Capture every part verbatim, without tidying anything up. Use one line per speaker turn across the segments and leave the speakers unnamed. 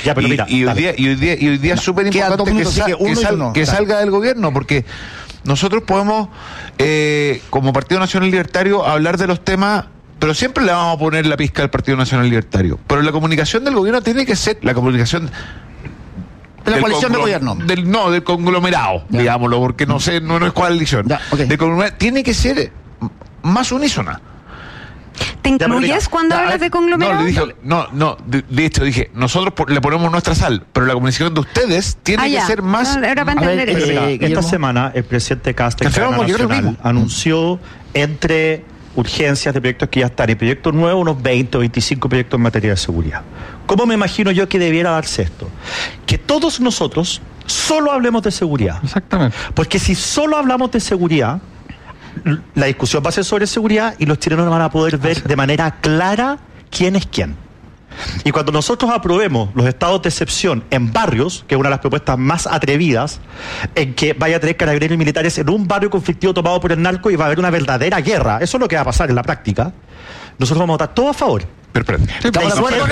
Ya, pero
y,
mira,
y, hoy día, y hoy día y hoy día es no, súper importante que, minutos, sa- que, que, sal, uno, que salga del gobierno, porque nosotros podemos, eh, como Partido Nacional Libertario, hablar de los temas, pero siempre le vamos a poner la pizca al Partido Nacional Libertario. Pero la comunicación del gobierno tiene que ser la comunicación
de la coalición de gobierno.
Del, no, del conglomerado, ya. digámoslo, porque no sé, no, no es coalición. Ya, okay. De conglomerado, tiene que ser más unísona.
¿Te incluyes
ya,
cuando
ya,
hablas de conglomerado?
No, le dije, no, no, de, de hecho dije, nosotros por, le ponemos nuestra sal, pero la comunicación de ustedes tiene ah, que ser más...
No, era para
a ver,
entender
eh, mira, esta semana el presidente Castro Nacional anunció entre urgencias de proyectos que ya están y proyectos nuevos unos veinte o veinticinco proyectos en materia de seguridad. ¿Cómo me imagino yo que debiera darse esto? Que todos nosotros solo hablemos de seguridad.
Exactamente.
Porque si solo hablamos de seguridad, la discusión va a ser sobre seguridad y los chilenos van a poder ver de manera clara quién es quién. Y cuando nosotros aprobemos los estados de excepción en barrios, que es una de las propuestas más atrevidas, en que vaya a tener carabineros y militares en un barrio conflictivo tomado por el narco y va a haber una verdadera guerra, eso es lo que va a pasar en la práctica, nosotros vamos a votar todos a favor.
Pero, pero,
¿Estamos de acuerdo?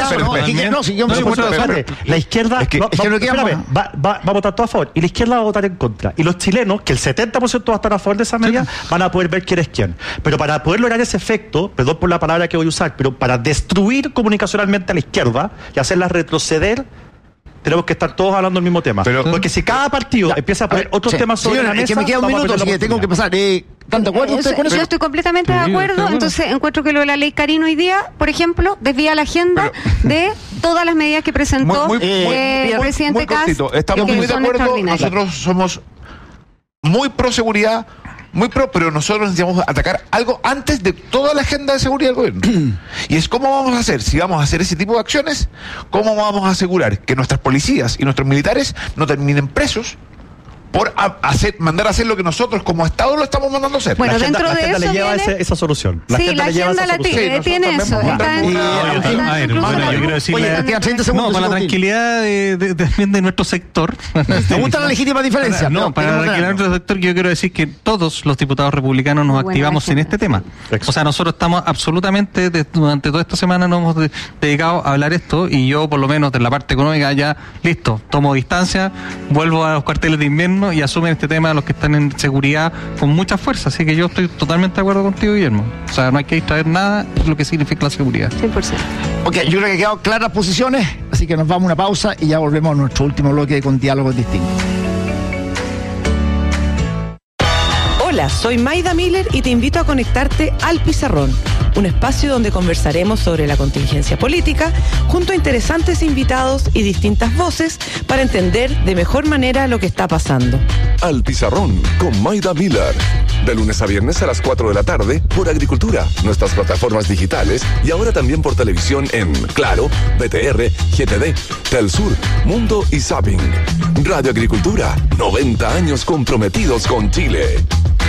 La izquierda va a votar todo a favor y la izquierda va a votar en contra. Y los chilenos, que el setenta por ciento va a estar a favor de esa medida, sí, van a poder ver quién es quién. Pero para poder lograr ese efecto, perdón por la palabra que voy a usar, pero para destruir comunicacionalmente a la izquierda y hacerla retroceder, tenemos que estar todos hablando del mismo tema. Pero, porque si cada partido ya, empieza a poner ver, otros sí, temas sobre señora, la mesa,
es que me queda un minuto, así que tengo que pasar. Eh, ¿Están de acuerdo usted con eso?
Yo estoy completamente de acuerdo. Entonces encuentro que lo de la ley Carino hoy día, por ejemplo, desvía la agenda pero, de todas las medidas que presentó muy, muy, eh, muy, el presidente Cast.
Estamos muy de acuerdo. Nosotros somos muy pro seguridad, muy pro, pero nosotros necesitamos atacar algo antes de toda la agenda de seguridad del gobierno. Y es cómo vamos a hacer, si vamos a hacer ese tipo de acciones, cómo vamos a asegurar que nuestras policías y nuestros militares no terminen presos por a, hacer, mandar a hacer lo que nosotros como Estado lo estamos mandando a hacer.
Bueno,
la agenda,
dentro
la
de
agenda
eso
le lleva
viene...
ese, esa solución.
La sí, agenda la agenda la tiene, sí, tiene eso. Está en,
bueno, yo quiero decirle... No, para la tranquilidad de, de, de, de nuestro sector.
¿Te gusta la legítima diferencia?
No, no para la tranquilidad de nuestro sector yo quiero decir que todos los diputados republicanos nos bueno, activamos en este tema. O sea, nosotros estamos absolutamente, de, durante toda esta semana nos hemos de, dedicado a hablar esto y yo por lo menos de la parte económica ya, listo, tomo distancia, vuelvo a los cuarteles de invierno y asumen este tema a los que están en seguridad con mucha fuerza, así que yo estoy totalmente de acuerdo contigo, Guillermo. O sea, no hay que distraer nada de lo que significa la seguridad.
cien por ciento.
Ok, yo creo que han quedado claras posiciones, así que nos vamos a una pausa y ya volvemos a nuestro último bloque con diálogos distintos.
Hola, soy Maida Miller y te invito a conectarte al Pizarrón, un espacio donde conversaremos sobre la contingencia política junto a interesantes invitados y distintas voces para entender de mejor manera lo que está pasando.
Al Pizarrón con Maida Miller, de lunes a viernes a las cuatro de la tarde por Agricultura, nuestras plataformas digitales y ahora también por televisión en Claro, B T R, G T D, Telsur, Mundo y Zapping. Radio Agricultura, noventa años comprometidos con Chile.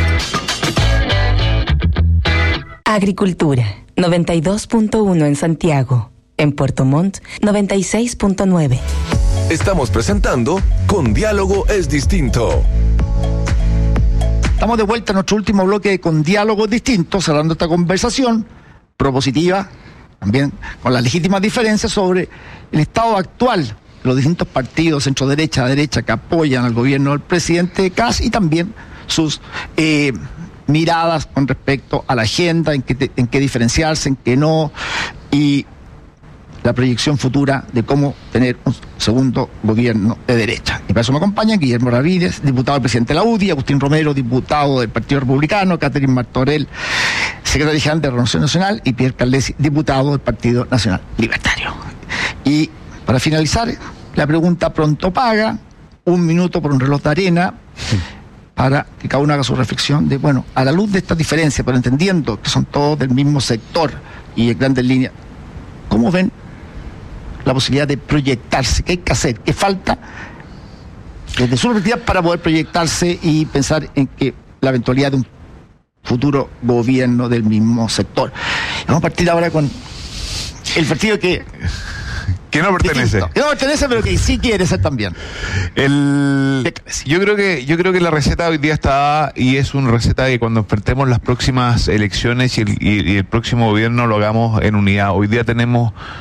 Agricultura, noventa y dos punto uno en Santiago. En Puerto Montt, noventa y seis punto nueve.
Estamos presentando Con Diálogo es Distinto.
Estamos de vuelta en nuestro último bloque con Diálogos Distintos, cerrando esta conversación propositiva, también con las legítimas diferencias sobre el estado actual de los distintos partidos, centro derecha, derecha, que apoyan al gobierno del presidente Kast y también sus eh, miradas con respecto a la agenda, en qué, en qué diferenciarse, en qué no, y la proyección futura de cómo tener un segundo gobierno de derecha. Y para eso me acompañan Guillermo Ramírez, diputado del presidente de la U D I, Agustín Romero, diputado del Partido Republicano, Catherine Martorell, secretaria general de Renovación Nacional, y Pierre Carlesi, diputado del Partido Nacional Libertario. Y para finalizar, la pregunta pronto paga, un minuto por un reloj de arena, sí, para que cada uno haga su reflexión de, bueno, a la luz de estas diferencias, pero entendiendo que son todos del mismo sector y en grandes líneas, ¿cómo ven la posibilidad de proyectarse? ¿Qué hay que hacer? ¿Qué falta desde su perspectiva para poder proyectarse y pensar en que la eventualidad de un futuro gobierno del mismo sector? Vamos a partir ahora con el partido que
que no pertenece.
Distinto, que no pertenece, pero que sí quiere ser también.
El, yo creo que yo creo que la receta hoy día está, y es una receta que cuando enfrentemos las próximas elecciones y el, y, y el próximo gobierno lo hagamos en unidad. Hoy día tenemos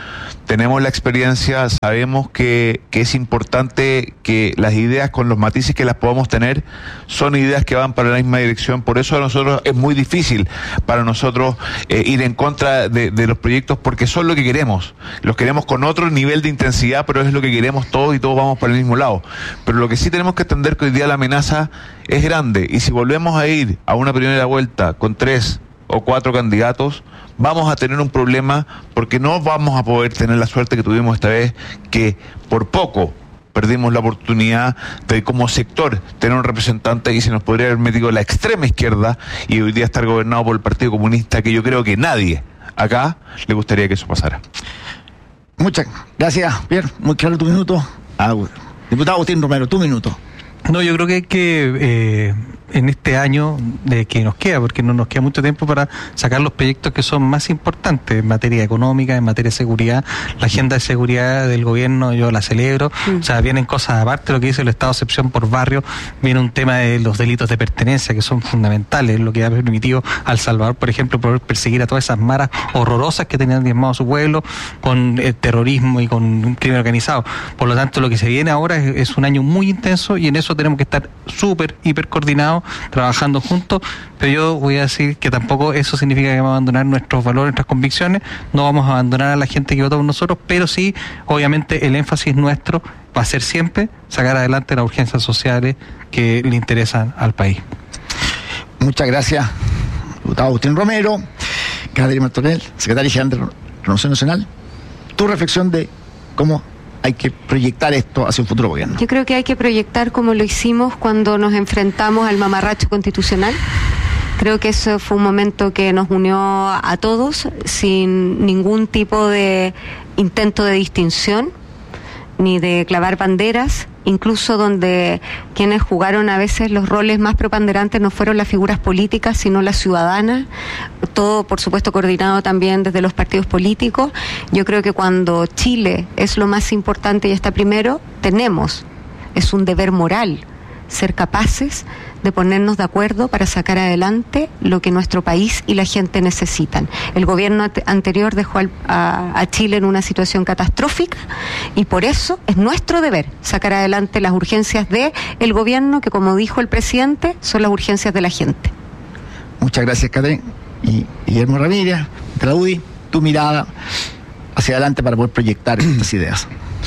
tenemos la experiencia, sabemos que, que es importante que las ideas con los matices que las podamos tener son ideas que van para la misma dirección. Por eso a nosotros es muy difícil para nosotros eh, ir en contra de, de los proyectos, porque son lo que queremos. Los queremos con otro nivel de intensidad, pero es lo que queremos todos y todos vamos para el mismo lado. Pero lo que sí tenemos que entender que hoy día la amenaza es grande, y si volvemos a ir a una primera vuelta con tres o cuatro candidatos, vamos a tener un problema, porque no vamos a poder tener la suerte que tuvimos esta vez, que por poco perdimos la oportunidad de, como sector, tener un representante, y se nos podría haber metido la extrema izquierda y hoy día estar gobernado por el Partido Comunista, que yo creo que nadie acá le gustaría que eso pasara.
Muchas gracias, Pierre. Muy claro tu minuto. Ah, diputado Agustín Romero, tu minuto.
No, yo creo que hay que, eh, en este año de que nos queda, porque no nos queda mucho tiempo para sacar los proyectos que son más importantes en materia económica, en materia de seguridad. La agenda de seguridad del gobierno yo la celebro. Mm. O sea, vienen cosas aparte de lo que dice el estado de excepción por barrio, viene un tema de los delitos de pertenencia que son fundamentales, lo que ha permitido a El Salvador, por ejemplo, poder perseguir a todas esas maras horrorosas que tenían diezmado su pueblo con el terrorismo y con crimen organizado. Por lo tanto, lo que se viene ahora es, es un año muy intenso, y en eso tenemos que estar súper, hiper coordinados, trabajando juntos, pero yo voy a decir que tampoco eso significa que vamos a abandonar nuestros valores, nuestras convicciones, no vamos a abandonar a la gente que votó por nosotros, pero sí, obviamente, el énfasis nuestro va a ser siempre sacar adelante las urgencias sociales que le interesan al país.
Muchas gracias, diputado Agustín Romero. Catherine Martorell, secretaria general de Renovación Nacional, tu reflexión de cómo hay que proyectar esto hacia un futuro gobierno.
Yo creo que hay que proyectar como lo hicimos cuando nos enfrentamos al mamarracho constitucional. Creo que eso fue un momento que nos unió a todos sin ningún tipo de intento de distinción ni de clavar banderas, incluso donde quienes jugaron a veces los roles más preponderantes no fueron las figuras políticas, sino las ciudadanas, todo por supuesto coordinado también desde los partidos políticos. Yo creo que cuando Chile es lo más importante y está primero, tenemos, es un deber moral ser capaces de ponernos de acuerdo para sacar adelante lo que nuestro país y la gente necesitan. El gobierno anterior dejó al, a, a Chile en una situación catastrófica, y por eso es nuestro deber sacar adelante las urgencias de el gobierno, que, como dijo el presidente, son las urgencias de la gente.
Muchas gracias, Catherine. Y Guillermo Ramírez, de la U D I, tu mirada hacia adelante para poder proyectar estas ideas.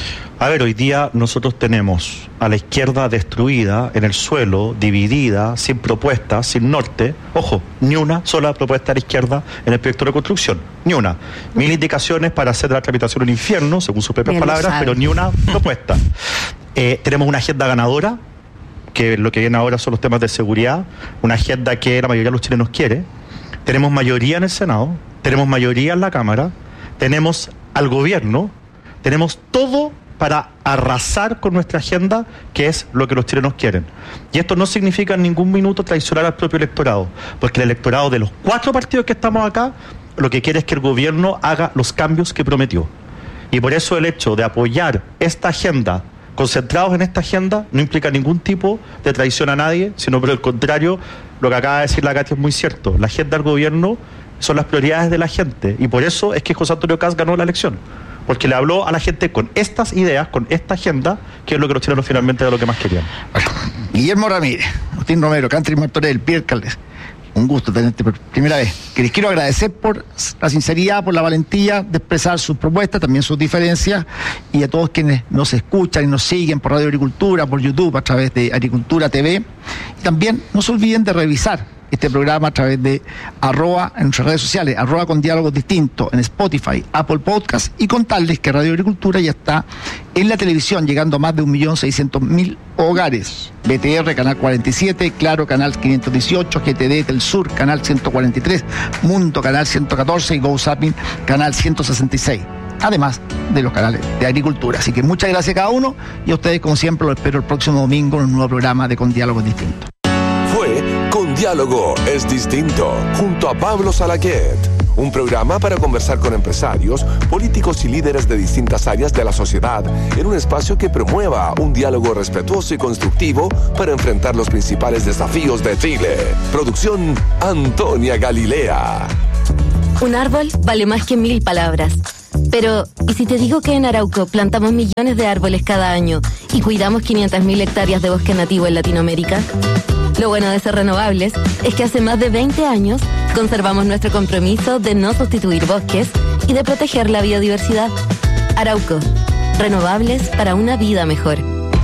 A ver, hoy día nosotros tenemos a la izquierda destruida, en el suelo, dividida, sin propuestas, sin norte. Ojo, ni una sola propuesta de la izquierda en el proyecto de reconstrucción, ni una. Mil indicaciones para hacer de la tramitación un infierno, según sus propias Bien palabras, pero ni una propuesta. Eh, tenemos una agenda ganadora, que lo que viene ahora son los temas de seguridad, una agenda que la mayoría de los chilenos quiere. Tenemos mayoría en el Senado, tenemos mayoría en la Cámara, tenemos al gobierno, tenemos todo para arrasar con nuestra agenda, que es lo que los chilenos quieren. Y esto no significa en ningún minuto traicionar al propio electorado, porque el electorado de los cuatro partidos que estamos acá, lo que quiere es que el gobierno haga los cambios que prometió. Y por eso el hecho de apoyar esta agenda, concentrados en esta agenda, no implica ningún tipo de traición a nadie, sino por el contrario, lo que acaba de decir la Katy es muy cierto. La agenda del gobierno son las prioridades de la gente, y por eso es que José Antonio Kast ganó la elección, porque le habló a la gente con estas ideas, con esta agenda, que es lo que los chilenos finalmente era lo que más querían.
Bueno, Guillermo Ramírez, Agustín Romero, Catherine Martorell, Pierre Caldes, un gusto tenerte por primera vez. Que les quiero agradecer por la sinceridad, por la valentía de expresar sus propuestas, también sus diferencias, y a todos quienes nos escuchan y nos siguen por Radio Agricultura, por YouTube, a través de Agricultura T V. Y también no se olviden de revisar este programa a través de arroba en nuestras redes sociales, arroba con diálogos distintos, en Spotify, Apple Podcast, y contarles que Radio Agricultura ya está en la televisión, llegando a más de un millón seiscientos mil hogares. B T R, canal cuarenta y siete, Claro, canal quinientos dieciocho, G T D del Sur, canal ciento cuarenta y tres, Mundo, canal ciento catorce, y Go Zapping, canal ciento sesenta y seis. Además de los canales de Agricultura. Así que muchas gracias a cada uno, y a ustedes, como siempre, los espero el próximo domingo en un nuevo programa de Con Diálogos Distintos.
Fue Con Diálogo es Distinto, junto a Pablo Salaquet. Un programa para conversar con empresarios, políticos y líderes de distintas áreas de la sociedad en un espacio que promueva un diálogo respetuoso y constructivo para enfrentar los principales desafíos de Chile. Producción Antonia Galilea.
Un árbol vale más que mil palabras.
Pero, ¿y si te digo que en Arauco plantamos millones de árboles cada año y cuidamos quinientas mil hectáreas de bosque nativo en Latinoamérica? Lo bueno de ser renovables es que hace más de veinte años conservamos nuestro compromiso de no sustituir bosques y de proteger la biodiversidad. Arauco, renovables para una vida mejor.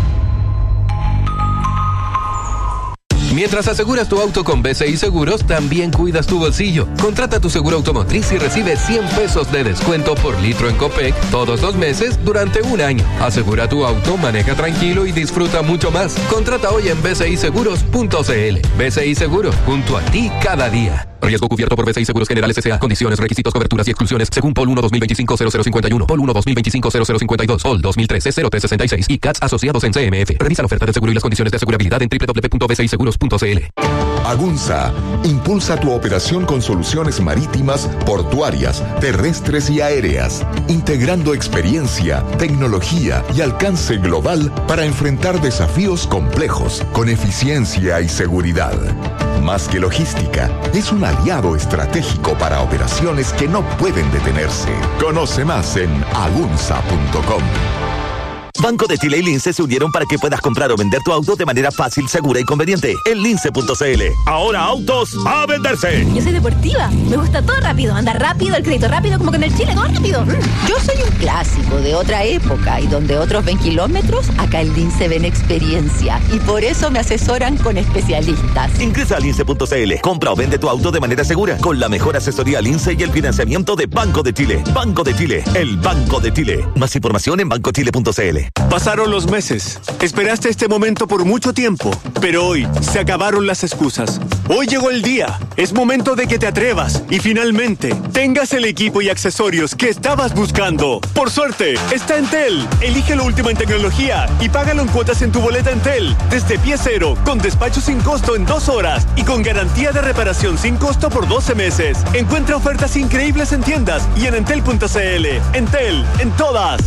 Mientras aseguras tu auto con B C I Seguros, también cuidas tu bolsillo. Contrata tu seguro automotriz y recibe cien pesos de descuento por litro en Copec todos los meses durante un año. Asegura tu auto, maneja tranquilo y disfruta mucho más. Contrata hoy en b c i seguros punto c l. B C I Seguros, junto a ti cada día. Riesgo cubierto por B C I Seguros Generales S A. Condiciones, requisitos, coberturas y exclusiones según P O L uno dos mil veinticinco cero cero cincuenta y uno, P O L uno dos mil veinticinco cero cero cincuenta y dos, P O L dos mil trece cero tres sesenta y seis y C A T S asociados en C M F. Revisa la oferta de seguro y las condiciones de asegurabilidad en doble u doble u doble u punto b c i seguros punto c l.
Agunza impulsa tu operación con soluciones marítimas, portuarias, terrestres y aéreas, integrando experiencia, tecnología y alcance global para enfrentar desafíos complejos con eficiencia y seguridad. Más que logística, es un aliado estratégico para operaciones que no pueden detenerse. Conoce más en agunza punto com.
Banco de Chile y Lince se unieron para que puedas comprar o vender tu auto de manera fácil, segura y conveniente en lince punto c l. Ahora autos a venderse.
Yo soy deportiva, me gusta todo rápido, andar rápido, el crédito rápido, como que en el Chile todo rápido.
Yo soy un clásico de otra época y donde otros ven kilómetros, acá en Lince ven experiencia y por eso me asesoran con especialistas.
Ingresa a lince punto c l, compra o vende tu auto de manera segura con la mejor asesoría Lince y el financiamiento de Banco de Chile. Banco de Chile, el Banco de Chile. Más información en banco chile punto c l.
Pasaron los meses. Esperaste este momento por mucho tiempo, pero hoy se acabaron las excusas. Hoy llegó el día. Es momento de que te atrevas y finalmente tengas el equipo y accesorios que estabas buscando. Por suerte, está Entel. Elige lo último en tecnología y págalo en cuotas en tu boleta Entel. Desde pie cero, con despacho sin costo en dos horas y con garantía de reparación sin costo por doce meses. Encuentra ofertas increíbles en tiendas y en entel punto c l. Entel, en todas.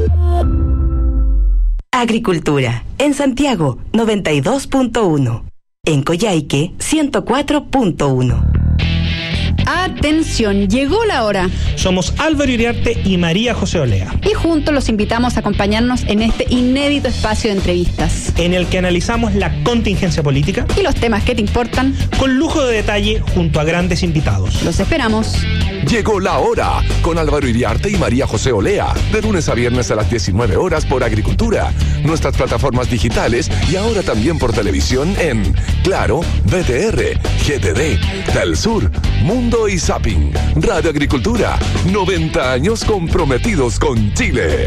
Agricultura, en Santiago, noventa y dos punto uno. En Coyhaique, ciento cuatro punto uno.
Atención, llegó la hora.
Somos Álvaro Iriarte y María José Olea.
Y juntos los invitamos a acompañarnos en este inédito espacio de entrevistas,
en el que analizamos la contingencia política
y los temas que te importan,
con lujo de detalle junto a grandes invitados.
Los esperamos.
Llegó la hora con Álvaro Iriarte y María José Olea, de lunes a viernes a las diecinueve horas por Agricultura, nuestras plataformas digitales y ahora también por televisión en Claro, B T R, G T D, Telesur, Mundo y Zapping. Radio Agricultura, noventa años comprometidos con Chile.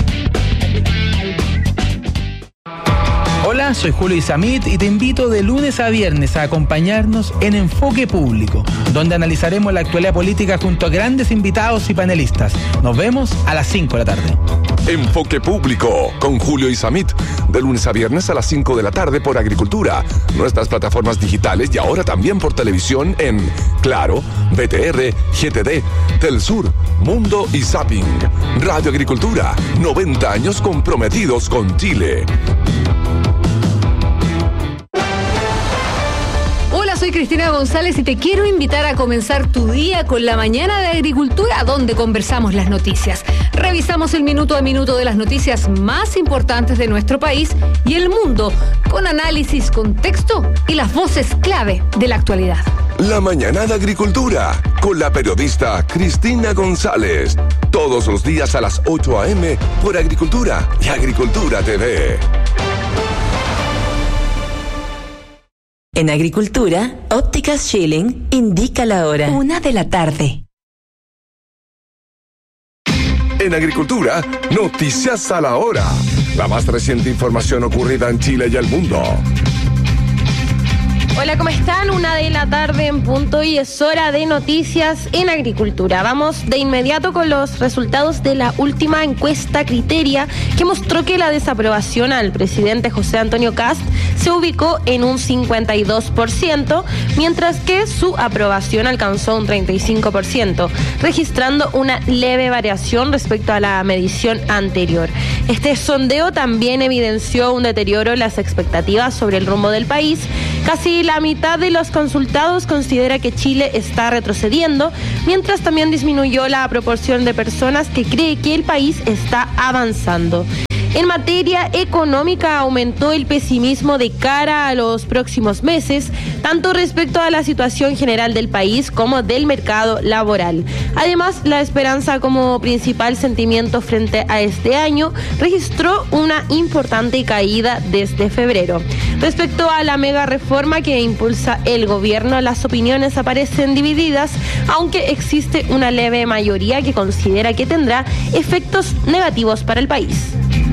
Hola, soy Julio Isamit y te invito de lunes a viernes a acompañarnos en Enfoque Público, donde analizaremos la actualidad política junto a grandes invitados y panelistas. Nos vemos a las cinco de la tarde.
Enfoque Público con Julio Isamit, de lunes a viernes a las cinco de la tarde por Agricultura, nuestras plataformas digitales y ahora también por televisión en Claro, B T R, G T D, Telesur, Mundo y Zapping. Radio Agricultura, noventa años comprometidos con Chile.
Soy Cristina González y te quiero invitar a comenzar tu día con la mañana de Agricultura, donde conversamos las noticias. Revisamos el minuto a minuto de las noticias más importantes de nuestro país y el mundo, con análisis, contexto y las voces clave de la actualidad.
La mañana de Agricultura, con la periodista Cristina González. Todos los días a las ocho a eme por Agricultura y Agricultura T V.
En Agricultura, Ópticas Schilling indica la hora. Una de la tarde.
En Agricultura, noticias a la hora. La más reciente información ocurrida en Chile y el mundo.
Hola, ¿cómo están? Una de la tarde en punto y es hora de noticias en Agricultura. Vamos de inmediato con los resultados de la última encuesta Criteria, que mostró que la desaprobación al presidente José Antonio Kast se ubicó en un cincuenta y dos por ciento, mientras que su aprobación alcanzó un treinta y cinco por ciento, registrando una leve variación respecto a la medición anterior. Este sondeo también evidenció un deterioro en las expectativas sobre el rumbo del país. Casi la mitad de los consultados considera que Chile está retrocediendo, mientras también disminuyó la proporción de personas que cree que el país está avanzando. En materia económica, aumentó el pesimismo de cara a los próximos meses, tanto respecto a la situación general del país como del mercado laboral. Además, la esperanza como principal sentimiento frente a este año registró una importante caída desde febrero. Respecto a la mega reforma que impulsa el gobierno, las opiniones aparecen divididas, aunque existe una leve mayoría que considera que tendrá efectos negativos para el país.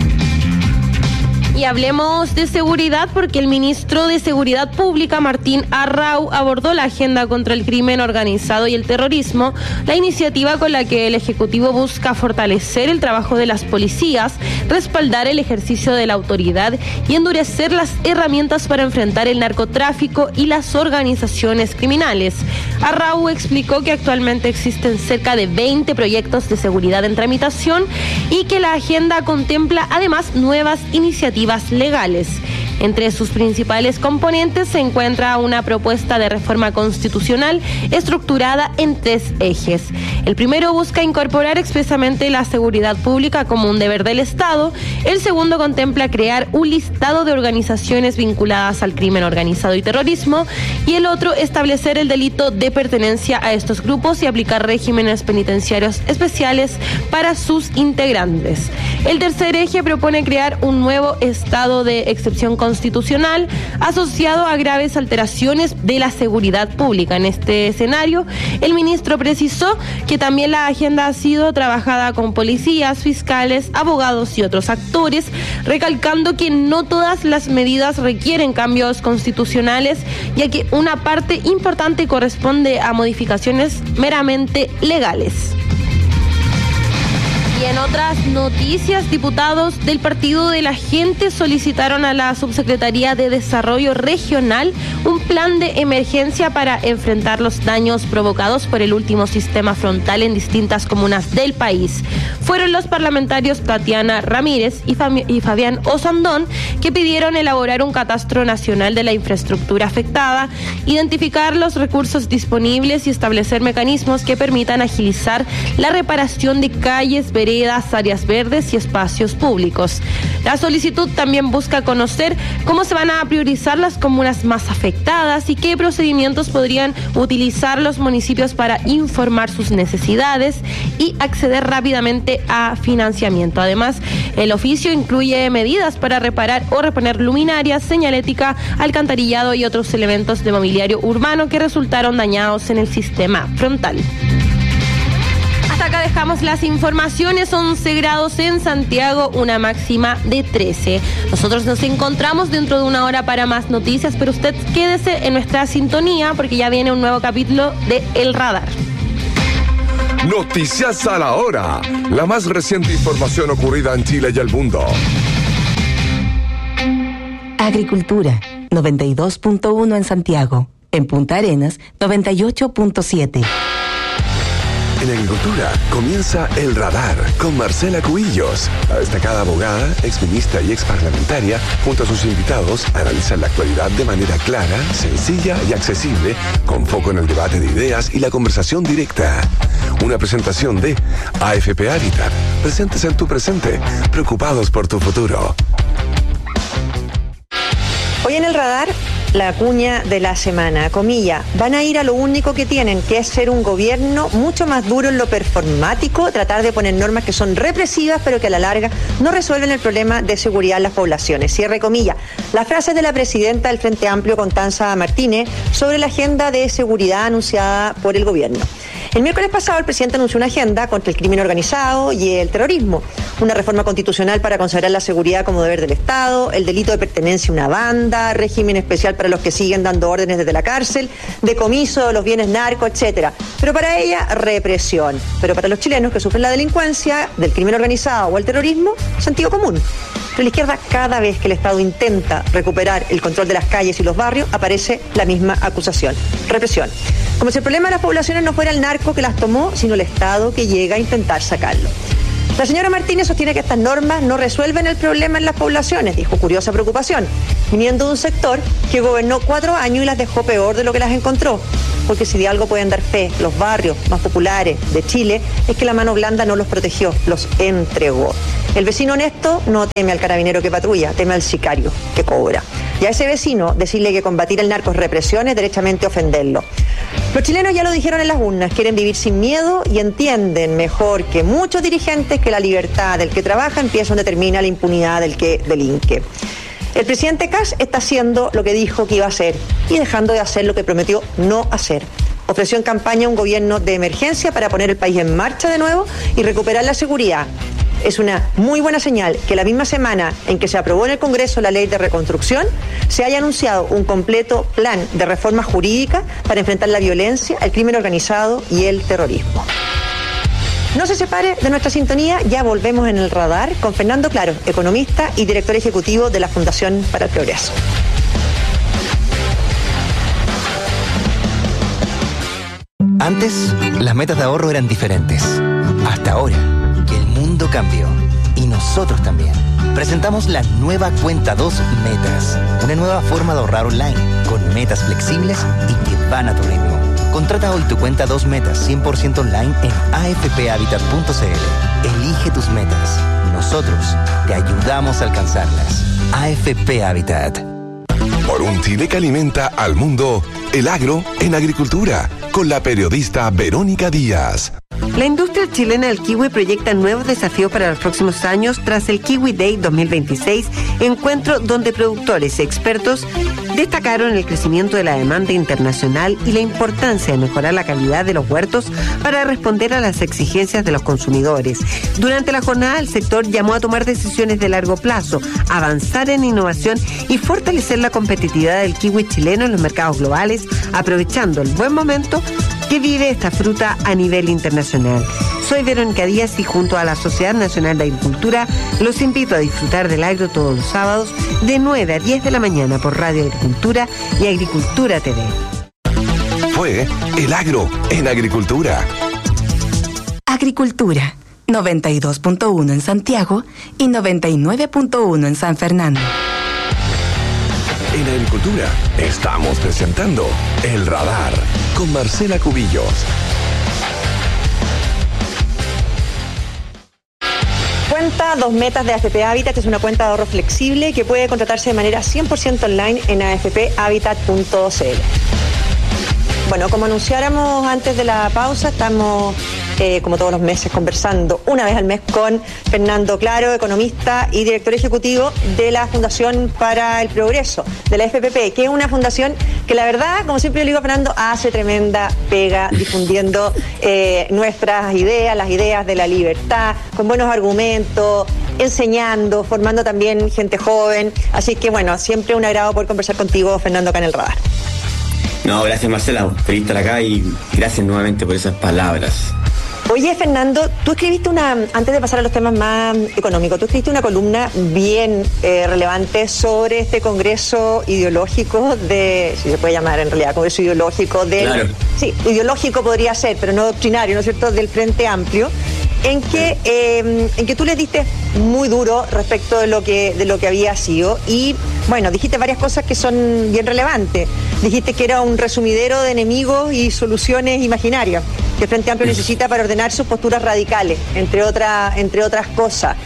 Y hablemos de seguridad porque el ministro de Seguridad Pública, Martín Arrau, abordó la agenda contra el crimen organizado y el terrorismo, la iniciativa con la que el Ejecutivo busca fortalecer el trabajo de las policías, respaldar el ejercicio de la autoridad y endurecer las herramientas para enfrentar el narcotráfico y las organizaciones criminales. Arrau explicó que actualmente existen cerca de veinte proyectos de seguridad en tramitación y que la agenda contempla además nuevas iniciativas legales. Entre sus principales componentes se encuentra una propuesta de reforma constitucional estructurada en tres ejes. El primero busca incorporar expresamente la seguridad pública como un deber del Estado. El segundo contempla crear un listado de organizaciones vinculadas al crimen organizado y terrorismo. Y el otro, establecer el delito de pertenencia a estos grupos y aplicar regímenes penitenciarios especiales para sus integrantes. El tercer eje propone crear un nuevo estado de excepción constitucional asociado a graves alteraciones de la seguridad pública. En este escenario, el ministro precisó que también la agenda ha sido trabajada con policías, fiscales, abogados y otros actores, recalcando que no todas las medidas requieren cambios constitucionales, ya que una parte importante corresponde a modificaciones meramente legales. Y en otras noticias, diputados del Partido de la Gente solicitaron a la Subsecretaría de Desarrollo Regional un plan de emergencia para enfrentar los daños provocados por el último sistema frontal en distintas comunas del país. Fueron los parlamentarios Tatiana Ramírez y, Fami- y Fabián Osandón que pidieron elaborar un catastro nacional de la infraestructura afectada, identificar los recursos disponibles y establecer mecanismos que permitan agilizar la reparación de calles, veredas, áreas verdes y espacios públicos. La solicitud también busca conocer cómo se van a priorizar las comunas más afectadas y qué procedimientos podrían utilizar los municipios para informar sus necesidades y acceder rápidamente a financiamiento. Además, el oficio incluye medidas para reparar o reponer luminarias, señalética, alcantarillado y otros elementos de mobiliario urbano que resultaron dañados en el sistema frontal. Hasta acá dejamos las informaciones. once grados en Santiago, una máxima de trece. Nosotros nos encontramos dentro de una hora para más noticias, pero usted quédese en nuestra sintonía porque ya viene un nuevo capítulo de El Radar.
Noticias a la hora. La más reciente información ocurrida en Chile y el mundo.
Agricultura, noventa y dos punto uno en Santiago. En Punta Arenas, noventa y ocho punto siete.
En Agricultura comienza El Radar con Marcela Cubillos. La destacada abogada, exministra y exparlamentaria, junto a sus invitados, analizan la actualidad de manera clara, sencilla y accesible, con foco en el debate de ideas y la conversación directa. Una presentación de A F P Habitat. Presentes en tu presente, preocupados por tu futuro.
Hoy en El Radar, la cuña de la semana, comilla, van a ir a lo único que tienen, que es ser un gobierno mucho más duro en lo performático, tratar de poner normas que son represivas, pero que a la larga no resuelven el problema de seguridad en las poblaciones. Cierre comilla. Las frases de la presidenta del Frente Amplio, Constanza Martínez, sobre la agenda de seguridad anunciada por el gobierno. El miércoles pasado el presidente anunció una agenda contra el crimen organizado y el terrorismo, una reforma constitucional para consagrar la seguridad como deber del Estado, el delito de pertenencia a una banda, régimen especial para los que siguen dando órdenes desde la cárcel, decomiso de los bienes narcos, etcétera. Pero para ella, represión. Pero para los chilenos que sufren la delincuencia, del crimen organizado o el terrorismo, sentido común. Pero la izquierda, cada vez que el Estado intenta recuperar el control de las calles y los barrios, aparece la misma acusación: represión. Como si el problema de las poblaciones no fuera el narco que las tomó, sino el Estado que llega a intentar sacarlo. La señora Martínez sostiene que estas normas no resuelven el problema en las poblaciones, dijo curiosa preocupación, viniendo de un sector que gobernó cuatro años y las dejó peor de lo que las encontró. Porque si de algo pueden dar fe los barrios más populares de Chile, es que la mano blanda no los protegió, los entregó. El vecino honesto no teme al carabinero que patrulla, teme al sicario que cobra. Y a ese vecino decirle que combatir el narco es represión es derechamente ofenderlo. Los chilenos ya lo dijeron en las urnas, quieren vivir sin miedo y entienden mejor que muchos dirigentes que la libertad del que trabaja empieza donde termina la impunidad del que delinque. El presidente Kast está haciendo lo que dijo que iba a hacer y dejando de hacer lo que prometió no hacer. Ofreció en campaña un gobierno de emergencia para poner el país en marcha de nuevo y recuperar la seguridad. Es una muy buena señal que la misma semana en que se aprobó en el Congreso la ley de reconstrucción, se haya anunciado un completo plan de reforma jurídica para enfrentar la violencia, el crimen organizado y el terrorismo. No se separe de nuestra sintonía, ya volvemos en el radar con Fernando Claro, economista y director ejecutivo de la Fundación para el Progreso.
Antes, las metas de ahorro eran diferentes. Hasta ahora, que el mundo cambió. Y nosotros también. Presentamos la nueva Cuenta dos Metas. Una nueva forma de ahorrar online, con metas flexibles y que van a tu ritmo. Contrata hoy tu cuenta dos Metas cien por ciento online en a f p habitat punto c l. Elige tus metas. Nosotros te ayudamos a alcanzarlas. A F P Habitat.
Por un Chile que alimenta al mundo, el agro en agricultura, con la periodista Verónica Díaz.
La industria chilena del kiwi proyecta nuevos desafíos para los próximos años tras el Kiwi Day dos mil veintiséis, encuentro donde productores y expertos destacaron el crecimiento de la demanda internacional y la importancia de mejorar la calidad de los huertos para responder a las exigencias de los consumidores. Durante la jornada, el sector llamó a tomar decisiones de largo plazo, avanzar en innovación y fortalecer la competitividad del kiwi chileno en los mercados globales, aprovechando el buen momento que vive esta fruta a nivel internacional. Soy Verónica Díaz y junto a la Sociedad Nacional de Agricultura los invito a disfrutar del agro todos los sábados de nueve a diez de la mañana por Radio Agricultura y Agricultura T V.
Fue el agro en agricultura.
Agricultura, noventa y dos punto uno en Santiago y noventa y nueve punto uno en San Fernando.
En agricultura estamos presentando El Radar con Marcela Cubillos.
Cuenta dos Metas de A F P Habitat es una cuenta de ahorro flexible que puede contratarse de manera cien por ciento online en a f p habitat punto c l. Bueno, como anunciáramos antes de la pausa, estamos, eh, como todos los meses, conversando una vez al mes con Fernando Claro, economista y director ejecutivo de la Fundación para el Progreso, de la F P P, que es una fundación que la verdad, como siempre yo le digo a Fernando, hace tremenda pega difundiendo eh, nuestras ideas, las ideas de la libertad, con buenos argumentos, enseñando, formando también gente joven. Así que bueno, siempre un agrado poder conversar contigo, Fernando, acá en el radar.
No, gracias Marcela, feliz estar acá y gracias nuevamente por esas palabras.
Oye, Fernando, tú escribiste una, antes de pasar a los temas más económicos, tú escribiste una columna bien eh, relevante sobre este congreso ideológico de, si se puede llamar en realidad, congreso ideológico del...
Claro.
Sí, ideológico podría ser, pero no doctrinario, ¿no es cierto?, del Frente Amplio, en que, eh, en que tú le diste muy duro respecto de lo que de lo que había sido y, bueno, dijiste varias cosas que son bien relevantes. Dijiste que era un resumidero de enemigos y soluciones imaginarias que el Frente Amplio necesita para ordenar sus posturas radicales, entre, otra, entre otras cosas.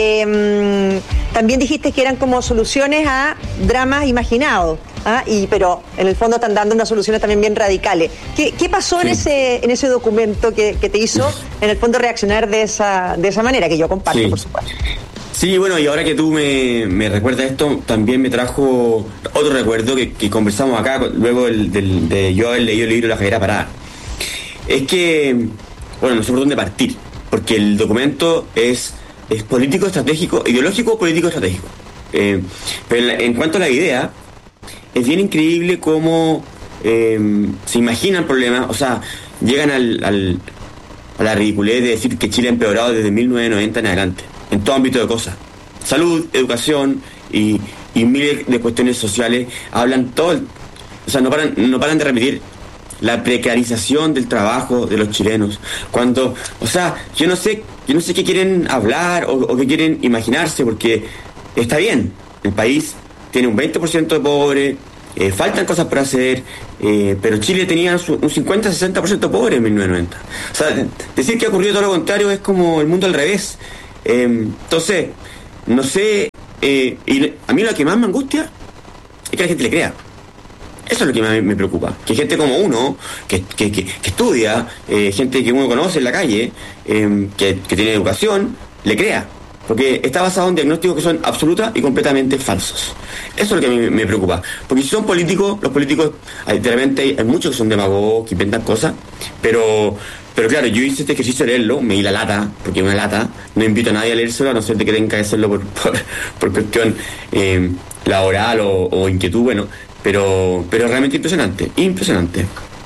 Eh, también dijiste que eran como soluciones a dramas imaginados. ¿Ah? Y, pero en el fondo están dando unas soluciones también bien radicales. ¿Qué, qué pasó sí. en ese en ese documento que, que te hizo, en el fondo, reaccionar de esa de esa manera, que yo comparto, sí. por supuesto?
Sí, bueno, y ahora que tú me, me recuerdas esto, también me trajo otro recuerdo que, que conversamos acá, luego del, del, de yo haber leído el libro La Javiera Parada. Es que, bueno, no sé por dónde partir, porque el documento es, es político, estratégico, ideológico, político, estratégico. Eh, pero en, en cuanto a la idea, es bien increíble cómo eh, se imaginan problemas, o sea, llegan al, al, a la ridiculez de decir que Chile ha empeorado desde mil novecientos noventa en adelante, en todo ámbito de cosas. Salud, educación y, y miles de cuestiones sociales hablan todo, el, o sea, no paran, no paran de repetir la precarización del trabajo de los chilenos. Cuando, o sea, yo no sé yo no sé qué quieren hablar o, o qué quieren imaginarse, porque está bien, el país tiene un veinte por ciento de pobres, eh, faltan cosas por hacer, eh, pero Chile tenía su, un cincuenta a sesenta por ciento de pobres en mil novecientos noventa. O sea, decir que ha ocurrido todo lo contrario es como el mundo al revés. Eh, entonces, no sé, eh, y a mí lo que más me angustia es que la gente le crea. Eso es lo que más me preocupa, que gente como uno, que, que, que, que estudia, eh, gente que uno conoce en la calle, eh, que, que tiene educación, le crea, porque está basado en diagnósticos que son absolutas y completamente falsos. Eso es lo que a mí me preocupa, porque si son políticos, los políticos, hay, de repente hay, hay muchos que son demagogos, que inventan cosas, pero pero claro, yo hice este ejercicio de leerlo, me di la lata, porque es una lata, no invito a nadie a leérselo, a no ser de que tenga que hacerlo por, por, por cuestión eh, laboral o, o inquietud, bueno, pero pero realmente impresionante, impresionante.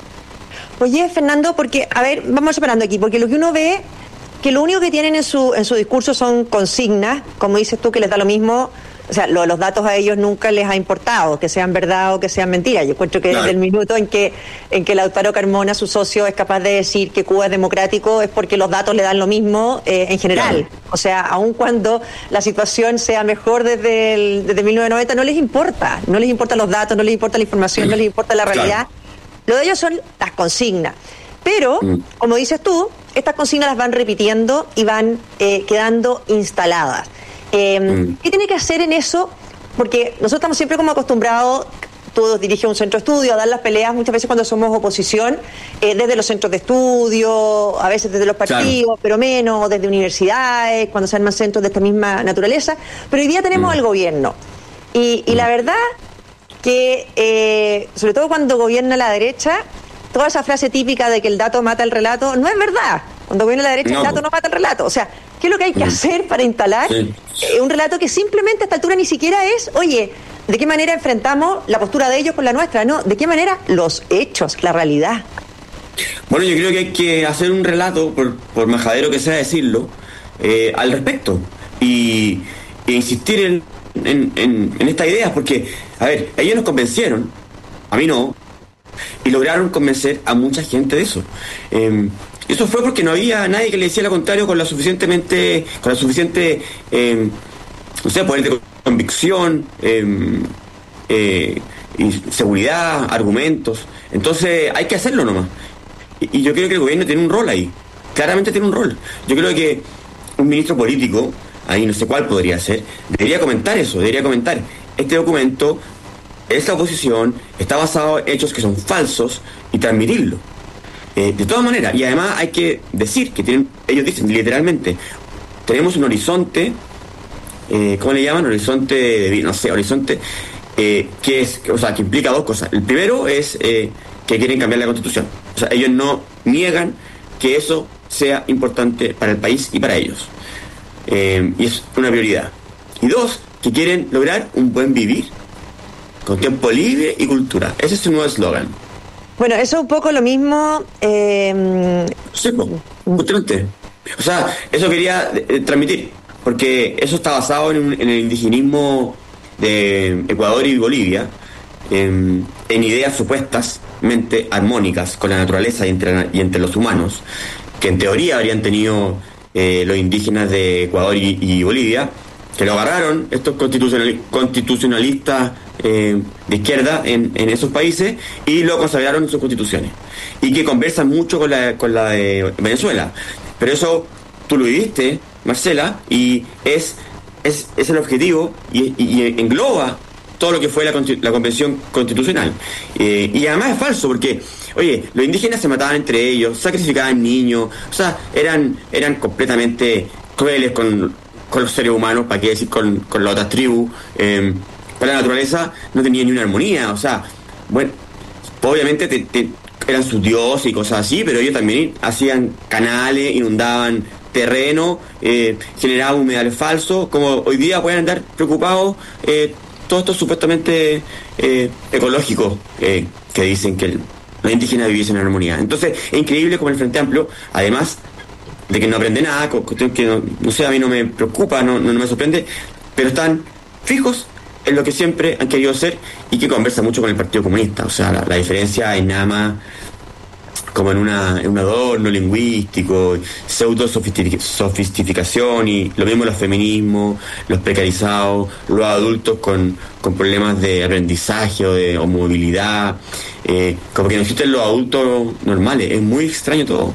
Oye, Fernando, porque, a ver, vamos separando aquí, porque lo que uno ve, que lo único que tienen en su en su discurso son consignas, como dices tú, que les da lo mismo, o sea, lo, los datos a ellos nunca les ha importado, que sean verdad o que sean mentira. Yo encuentro que claro, desde el minuto en que en que Lautaro Carmona, su socio, es capaz de decir que Cuba es democrático, es porque los datos le dan lo mismo eh, en general. Claro. O sea, aun cuando la situación sea mejor desde, el, desde mil novecientos noventa, no les importa. No les importan los datos, no les importa la información, no les importa la realidad. Claro. Lo de ellos son las consignas. Pero, mm. como dices tú, estas consignas las van repitiendo y van eh, quedando instaladas. Eh, mm. ¿Qué tiene que hacer en eso? Porque nosotros estamos siempre como acostumbrados, todos dirigen un centro de estudio, a dar las peleas muchas veces cuando somos oposición, eh, desde los centros de estudio, a veces desde los partidos, claro, pero menos, desde universidades, cuando se arman centros de esta misma naturaleza. Pero hoy día tenemos mm. al gobierno. Y, y mm. la verdad que, eh, sobre todo cuando gobierna la derecha, toda esa frase típica de que el dato mata el relato, no es verdad. Cuando gobierna la derecha, no, el dato no mata el relato. O sea, ¿qué es lo que hay que mm. hacer para instalar sí. eh, un relato que simplemente a esta altura ni siquiera es, oye, ¿de qué manera enfrentamos la postura de ellos con la nuestra? No, ¿de qué manera? Los hechos, la realidad.
Bueno, yo creo que hay que hacer un relato, por, por majadero que sea decirlo, eh, al respecto. Y e insistir en, en, en, en estas ideas, porque, a ver, ellos nos convencieron, a mí no, y lograron convencer a mucha gente de eso. Eh, eso fue porque no había nadie que le decía lo contrario con la suficientemente, con la suficiente, eh, no sé, poder de convicción, eh, eh, y seguridad, argumentos. Entonces hay que hacerlo nomás. Y, y yo creo que el gobierno tiene un rol ahí. Claramente tiene un rol. Yo creo que un ministro político, ahí no sé cuál podría ser, debería comentar eso, debería comentar este documento. Esta oposición está basado en hechos que son falsos y transmitirlo. Eh, de todas maneras, y además hay que decir que tienen, ellos dicen literalmente, tenemos un horizonte, eh, ¿cómo le llaman? Horizonte de, no sé, horizonte, eh, que es, o sea, que implica dos cosas. El primero es eh, que quieren cambiar la Constitución. O sea, ellos no niegan que eso sea importante para el país y para ellos. Eh, y es una prioridad. Y dos, que quieren lograr un buen vivir con tiempo libre y cultura. Ese es su nuevo eslogan.
Bueno, eso es un poco lo mismo. Eh...
Sí, justamente. O sea, eso quería eh, transmitir, porque eso está basado en, un, en el indigenismo de Ecuador y Bolivia, en, en ideas supuestamente armónicas con la naturaleza y entre, y entre los humanos, que en teoría habrían tenido eh, los indígenas de Ecuador y, y Bolivia, que lo agarraron estos constitucional, constitucionalistas eh, de izquierda en, en esos países y lo consagraron en sus constituciones, y que conversan mucho con la, con la de Venezuela. Pero eso tú lo viviste, Marcela, y es, es, es el objetivo y, y, y engloba todo lo que fue la, la Convención Constitucional. Eh, y además es falso, porque, oye, los indígenas se mataban entre ellos, sacrificaban niños, o sea, eran, eran completamente crueles con... con los seres humanos, para qué decir con, con las otras tribus, eh, con la naturaleza no tenía ni una armonía. O sea, bueno, obviamente te, te, eran sus dioses y cosas así, pero ellos también hacían canales, inundaban terreno, eh, generaban humedales falsos, como hoy día pueden andar preocupados eh, todos estos supuestamente eh, ecológicos eh, que dicen que el, los indígenas viviesen en armonía. Entonces es increíble como el Frente Amplio, además de que no aprende nada, cuestión que no, no sé, a mí no me preocupa, no, no, no me sorprende, pero están fijos en lo que siempre han querido ser y que conversa mucho con el Partido Comunista. O sea, la, la diferencia es nada más como en, una, en un adorno lingüístico, pseudo sofisticación, y lo mismo los feminismos, los precarizados, los adultos con, con problemas de aprendizaje o de o movilidad, eh, como que no existen los adultos normales. Es muy extraño todo.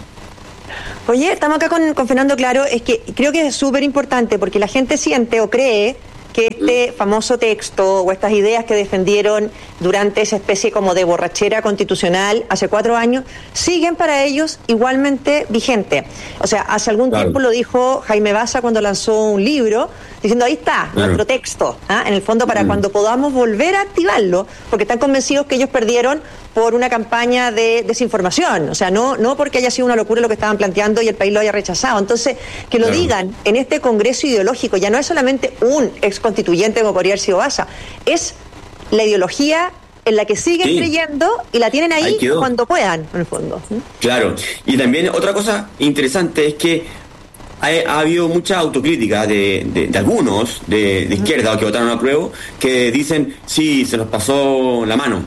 Oye, estamos acá con, con Fernando Claro, es que creo que es súper importante porque la gente siente o cree que este famoso texto o estas ideas que defendieron durante esa especie como de borrachera constitucional hace cuatro años, siguen para ellos igualmente vigentes. O sea, hace algún claro. tiempo lo dijo Jaime Baza cuando lanzó un libro, diciendo ahí está, claro. nuestro texto, ¿ah? en el fondo para mm. cuando podamos volver a activarlo, porque están convencidos que ellos perdieron por una campaña de desinformación, o sea, no no porque haya sido una locura lo que estaban planteando y el país lo haya rechazado. Entonces, que lo claro. digan en este congreso ideológico, ya no es solamente un ex constituyente como podría haber sido Baza, es la ideología en la que siguen sí. creyendo y la tienen ahí, ahí cuando puedan, en el fondo.
Claro, y también otra cosa interesante es que ha, ha habido mucha autocrítica de, de, de algunos de, de izquierda que votaron a prueba, que dicen, sí, se nos pasó la mano.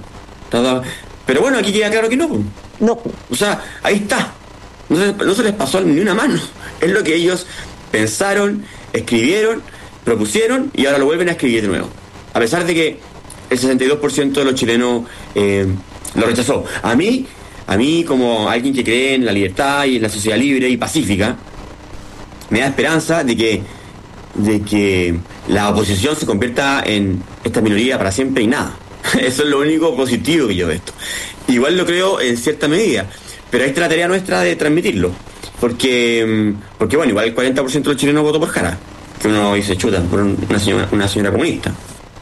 Pero bueno, aquí queda claro que no.
No.
O sea, ahí está. No se, no se les pasó ni una mano. Es lo que ellos pensaron, escribieron, propusieron y ahora lo vuelven a escribir de nuevo. A pesar de que el sesenta y dos por ciento de los chilenos eh, lo rechazó. A mí, a mí como alguien que cree en la libertad y en la sociedad libre y pacífica, me da esperanza de que, de que la oposición se convierta en esta minoría para siempre y nada. Eso es lo único positivo que yo veo esto. Igual lo creo en cierta medida, pero ahí está la tarea nuestra de transmitirlo. Porque, porque bueno, igual el cuarenta por ciento de los chilenos votó por Jara, que uno dice chuta, por una señora, una señora comunista.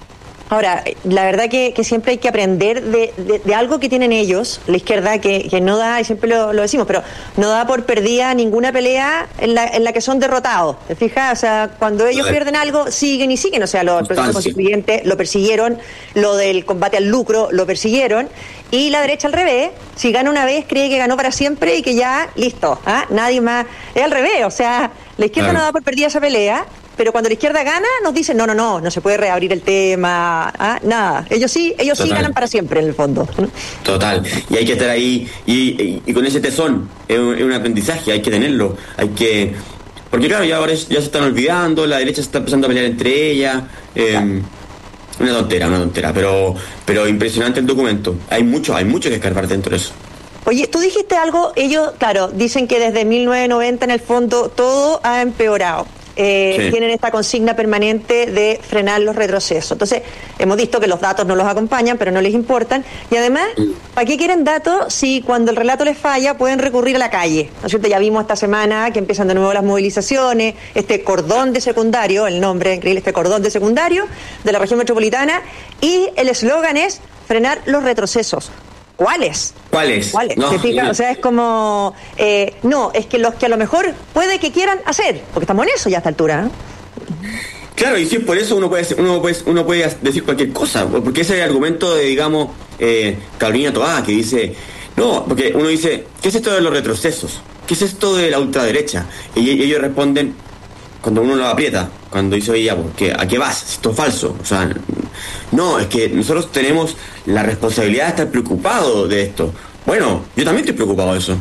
Ahora, la verdad que, que siempre hay que aprender de, de, de algo que tienen ellos, la izquierda, que, que no da, y siempre lo, lo decimos, pero no da por perdida ninguna pelea en la, en la que son derrotados. ¿Te fijas? O sea, cuando ellos Joder. pierden algo, siguen y siguen. O sea, los procesos constituyentes lo persiguieron, lo del combate al lucro lo persiguieron, y la derecha al revés, si gana una vez, cree que ganó para siempre y que ya, listo, ¿ah? Nadie más. Es al revés, o sea, la izquierda claro. no da por perdida esa pelea. Pero cuando la izquierda gana, nos dicen, no, no, no, no se puede reabrir el tema, ¿ah? Nada. Ellos sí, ellos Total. sí ganan para siempre, en el fondo.
Total. Y hay que estar ahí, y, y, y con ese tesón, es un, es un aprendizaje, hay que tenerlo, hay que... Porque claro, ya ahora ya se están olvidando, la derecha se está empezando a pelear entre ellas, eh, una tontera, una tontera, pero, pero impresionante el documento. Hay mucho, hay mucho que escarbar dentro de eso.
Oye, tú dijiste algo, ellos, claro, dicen que desde mil novecientos noventa en el fondo todo ha empeorado. Eh, sí. Tienen esta consigna permanente de frenar los retrocesos. Entonces, hemos visto que los datos no los acompañan, pero no les importan. Y además, ¿para qué quieren datos si cuando el relato les falla pueden recurrir a la calle? ¿No es cierto? Ya vimos esta semana que empiezan de nuevo las movilizaciones, este cordón de secundario, el nombre increíble, este cordón de secundario de la región metropolitana, y el eslogan es frenar los retrocesos. ¿Cuáles?
¿Cuáles?
¿Cuáles?
No,
¿Se fija? O sea, es como... Eh, no, es que los que a lo mejor puede que quieran hacer, porque estamos en eso ya a esta altura. ¿eh?
Claro, y si es por eso uno puede uno puede, uno puede decir cualquier cosa, porque ese es el argumento de, digamos, eh, Carolina Toá, que dice... No, porque uno dice, ¿qué es esto de los retrocesos? ¿Qué es esto de la ultraderecha? Y ellos responden, cuando uno lo aprieta, cuando dice, oye, ya, ¿qué, ¿a qué vas? Esto es falso. O sea, no, es que nosotros tenemos la responsabilidad de estar preocupados de esto. Bueno, yo también estoy preocupado de eso.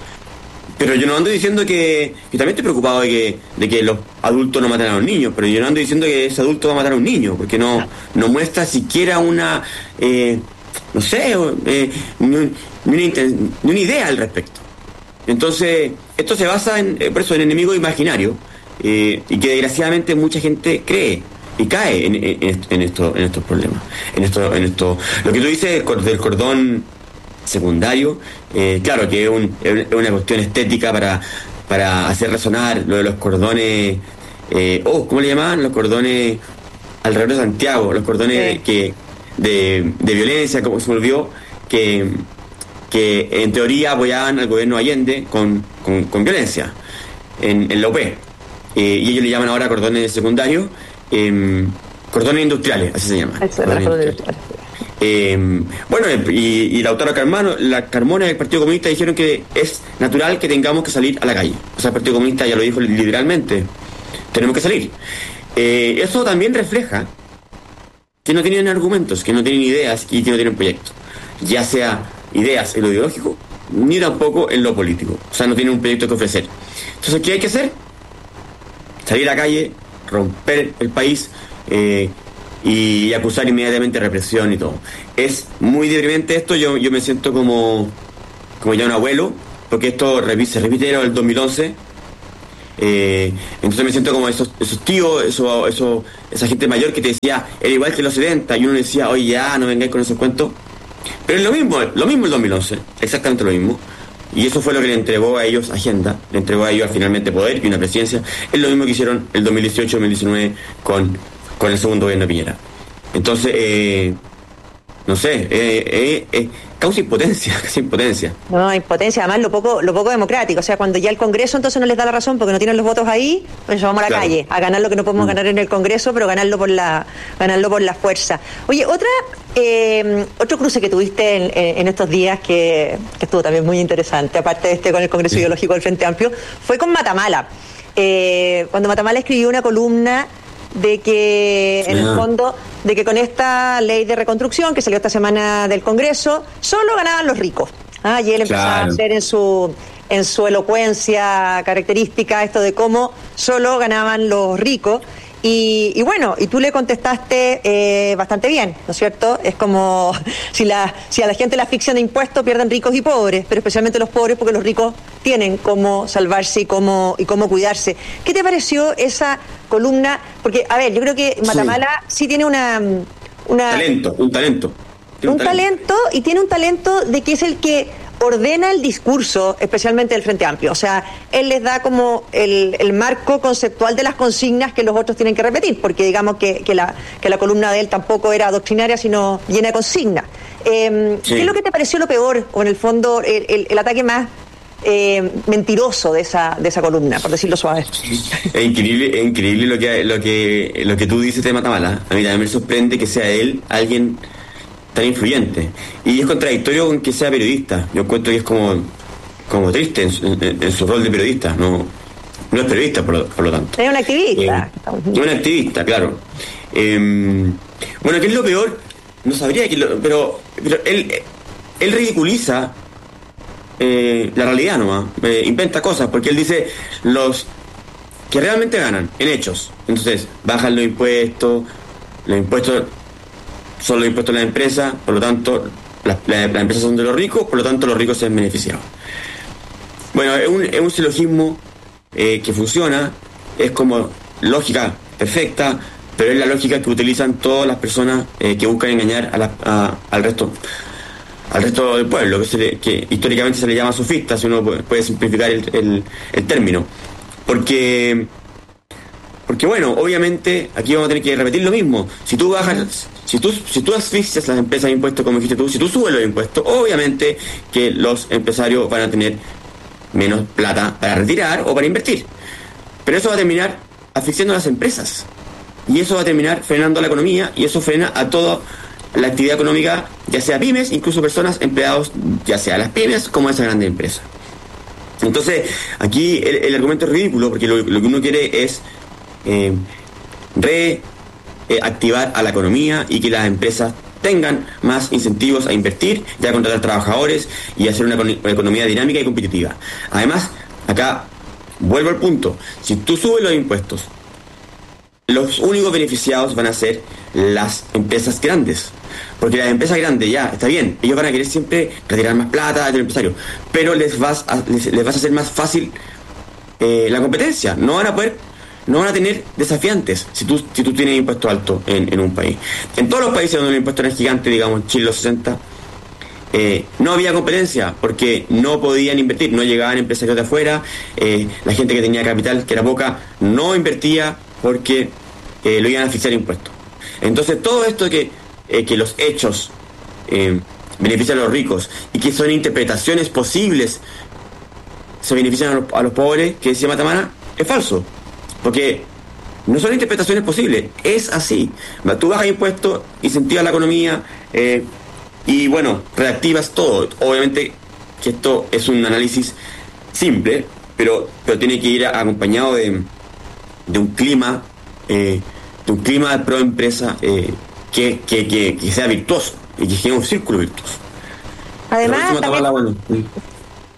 Pero yo no ando diciendo que... Yo también estoy preocupado de que, de que los adultos no maten a los niños, pero yo no ando diciendo que ese adulto va a matar a un niño, porque no, no muestra siquiera una... Eh, no sé, eh, ni, ni, una, ni una idea al respecto. Entonces, esto se basa en, por eso, en enemigos imaginarios, eh, y que desgraciadamente mucha gente cree y cae en, en, en, esto, en estos problemas. En esto, en esto, lo que tú dices del cordón secundario, eh, claro que es, un, es una cuestión estética para, para hacer resonar lo de los cordones, eh, oh, ¿cómo le llamaban? Los cordones alrededor de Santiago, los cordones sí. que de, de violencia, como se volvió, que, que en teoría apoyaban al gobierno Allende con, con, con violencia en, en la U P. Eh, y ellos le llaman ahora cordones secundarios, eh, cordones industriales, así se llaman. Eh, bueno, y, y Lautaro Carmona, la Carmona del Partido Comunista dijeron que es natural que tengamos que salir a la calle. O sea, el Partido Comunista ya lo dijo literalmente, tenemos que salir. Eh, eso también refleja que no tienen argumentos, que no tienen ideas y que no tienen proyectos. Ya sea ideas en lo ideológico, ni tampoco en lo político. O sea, no tienen un proyecto que ofrecer. Entonces, ¿qué hay que hacer? Salir a la calle, romper el país eh, y acusar inmediatamente represión y todo. Es muy deprimente esto. Yo, yo me siento como, como ya un abuelo, porque esto se repite en el dos mil once. Eh, entonces me siento como esos, esos tíos, eso, eso, esa gente mayor que te decía, era igual que los setenta, y uno decía, oye, ya, no vengáis con esos cuentos. Pero es lo mismo, lo mismo el dos mil once, exactamente lo mismo. Y eso fue lo que le entregó a ellos agenda, le entregó a ellos finalmente poder y una presidencia. Es lo mismo que hicieron el dos mil dieciocho dos mil diecinueve con, con el segundo gobierno de Piñera. Entonces, eh, no sé, eh, eh, eh, causa impotencia, casi impotencia.
No, impotencia, además lo poco lo poco democrático. O sea, cuando ya el Congreso entonces no les da la razón porque no tienen los votos ahí, pues vamos a la claro. calle, a ganar lo que no podemos mm. ganar en el Congreso, pero ganarlo por la ganarlo por la fuerza. Oye, otra eh, otro cruce que tuviste en, en estos días que, que estuvo también muy interesante, aparte de este con el Congreso sí. Ideológico del Frente Amplio, fue con Matamala. Eh, cuando Matamala escribió una columna de que en el fondo de que con esta ley de reconstrucción que salió esta semana del Congreso solo ganaban los ricos. Ah, y él empezaba claro. a hacer en su en su elocuencia característica esto de cómo solo ganaban los ricos. Y, y bueno, y tú le contestaste eh, bastante bien, ¿no es cierto? Es como si la si a la gente la asfixian de impuestos, pierden ricos y pobres, pero especialmente los pobres porque los ricos tienen cómo salvarse y cómo y cómo cuidarse. ¿Qué te pareció esa columna? Porque, a ver, yo creo que Matamala sí, sí tiene una... una
talento, un talento.
Un, un talento. talento y tiene un talento de que es el que ordena el discurso, especialmente del Frente Amplio. O sea, él les da como el, el marco conceptual de las consignas que los otros tienen que repetir, porque digamos que, que, la, que la columna de él tampoco era doctrinaria, sino llena de consignas. Eh, sí. ¿Qué es lo que te pareció lo peor, o en el fondo el, el, el ataque más eh, mentiroso de esa de esa columna, por decirlo suave?
Es increíble, es increíble lo que, lo, que, lo que tú dices de Matamala. A mí también me sorprende que sea él alguien tan influyente, y es contradictorio con que sea periodista. Yo encuentro que es como como triste en su, en, en su rol de periodista. No no es periodista, por lo, por lo tanto
es un activista.
Eh, es un activista, claro. Eh, bueno, ¿qué es lo peor? No sabría que lo, pero, pero él él ridiculiza eh, la realidad nomás, eh, inventa cosas, porque él dice los que realmente ganan en hechos, entonces bajan los impuestos, los impuestos son los impuestos de la empresa, por lo tanto las, las, las empresas son de los ricos, por lo tanto los ricos se han beneficiado. Bueno, es un, es un silogismo eh, que funciona, es como lógica perfecta, pero es la lógica que utilizan todas las personas eh, que buscan engañar a la, a, al resto al resto del pueblo, que, se le, que históricamente se le llama sofistas, si uno puede, puede simplificar el, el, el término. Porque Porque bueno, obviamente aquí vamos a tener que repetir lo mismo. Si tú bajas, si tú, si tú asfixias las empresas de impuestos, como dijiste tú, si tú subes los impuestos, obviamente que los empresarios van a tener menos plata para retirar o para invertir. Pero eso va a terminar asfixiando a las empresas. Y eso va a terminar frenando la economía, y eso frena a toda la actividad económica, ya sea pymes, incluso personas, empleados, ya sea las pymes como esas grandes empresas. Entonces, aquí el, el argumento es ridículo, porque lo, lo que uno quiere es Eh, reactivar eh, a la economía y que las empresas tengan más incentivos a invertir y a contratar trabajadores y hacer una, una economía dinámica y competitiva. Además, acá vuelvo al punto, si tú subes los impuestos, los únicos beneficiados van a ser las empresas grandes, porque las empresas grandes, ya, está bien, ellos van a querer siempre retirar más plata del empresario, pero les vas a, les, les vas a hacer más fácil eh, la competencia, no van a poder no van a tener desafiantes si tú si tú tienes impuestos altos en, en un país. En todos los países donde el impuesto era gigante, digamos Chile los sesenta, eh, no había competencia porque no podían invertir, no llegaban empresarios de afuera, eh, la gente que tenía capital, que era poca, no invertía porque eh, lo iban a asfixiar impuestos. Entonces todo esto que, eh, que los hechos eh, benefician a los ricos y que son interpretaciones posibles se benefician a los, a los pobres, que decía Matamala, es falso. Porque no son interpretaciones posibles, es así. Tú bajas impuestos, incentivas la economía eh, y bueno, reactivas todo. Obviamente que esto es un análisis simple, pero, pero tiene que ir acompañado de, de un clima, eh, de un clima de pro empresa eh, que, que, que, que sea virtuoso y que genere un círculo virtuoso.
Además, también,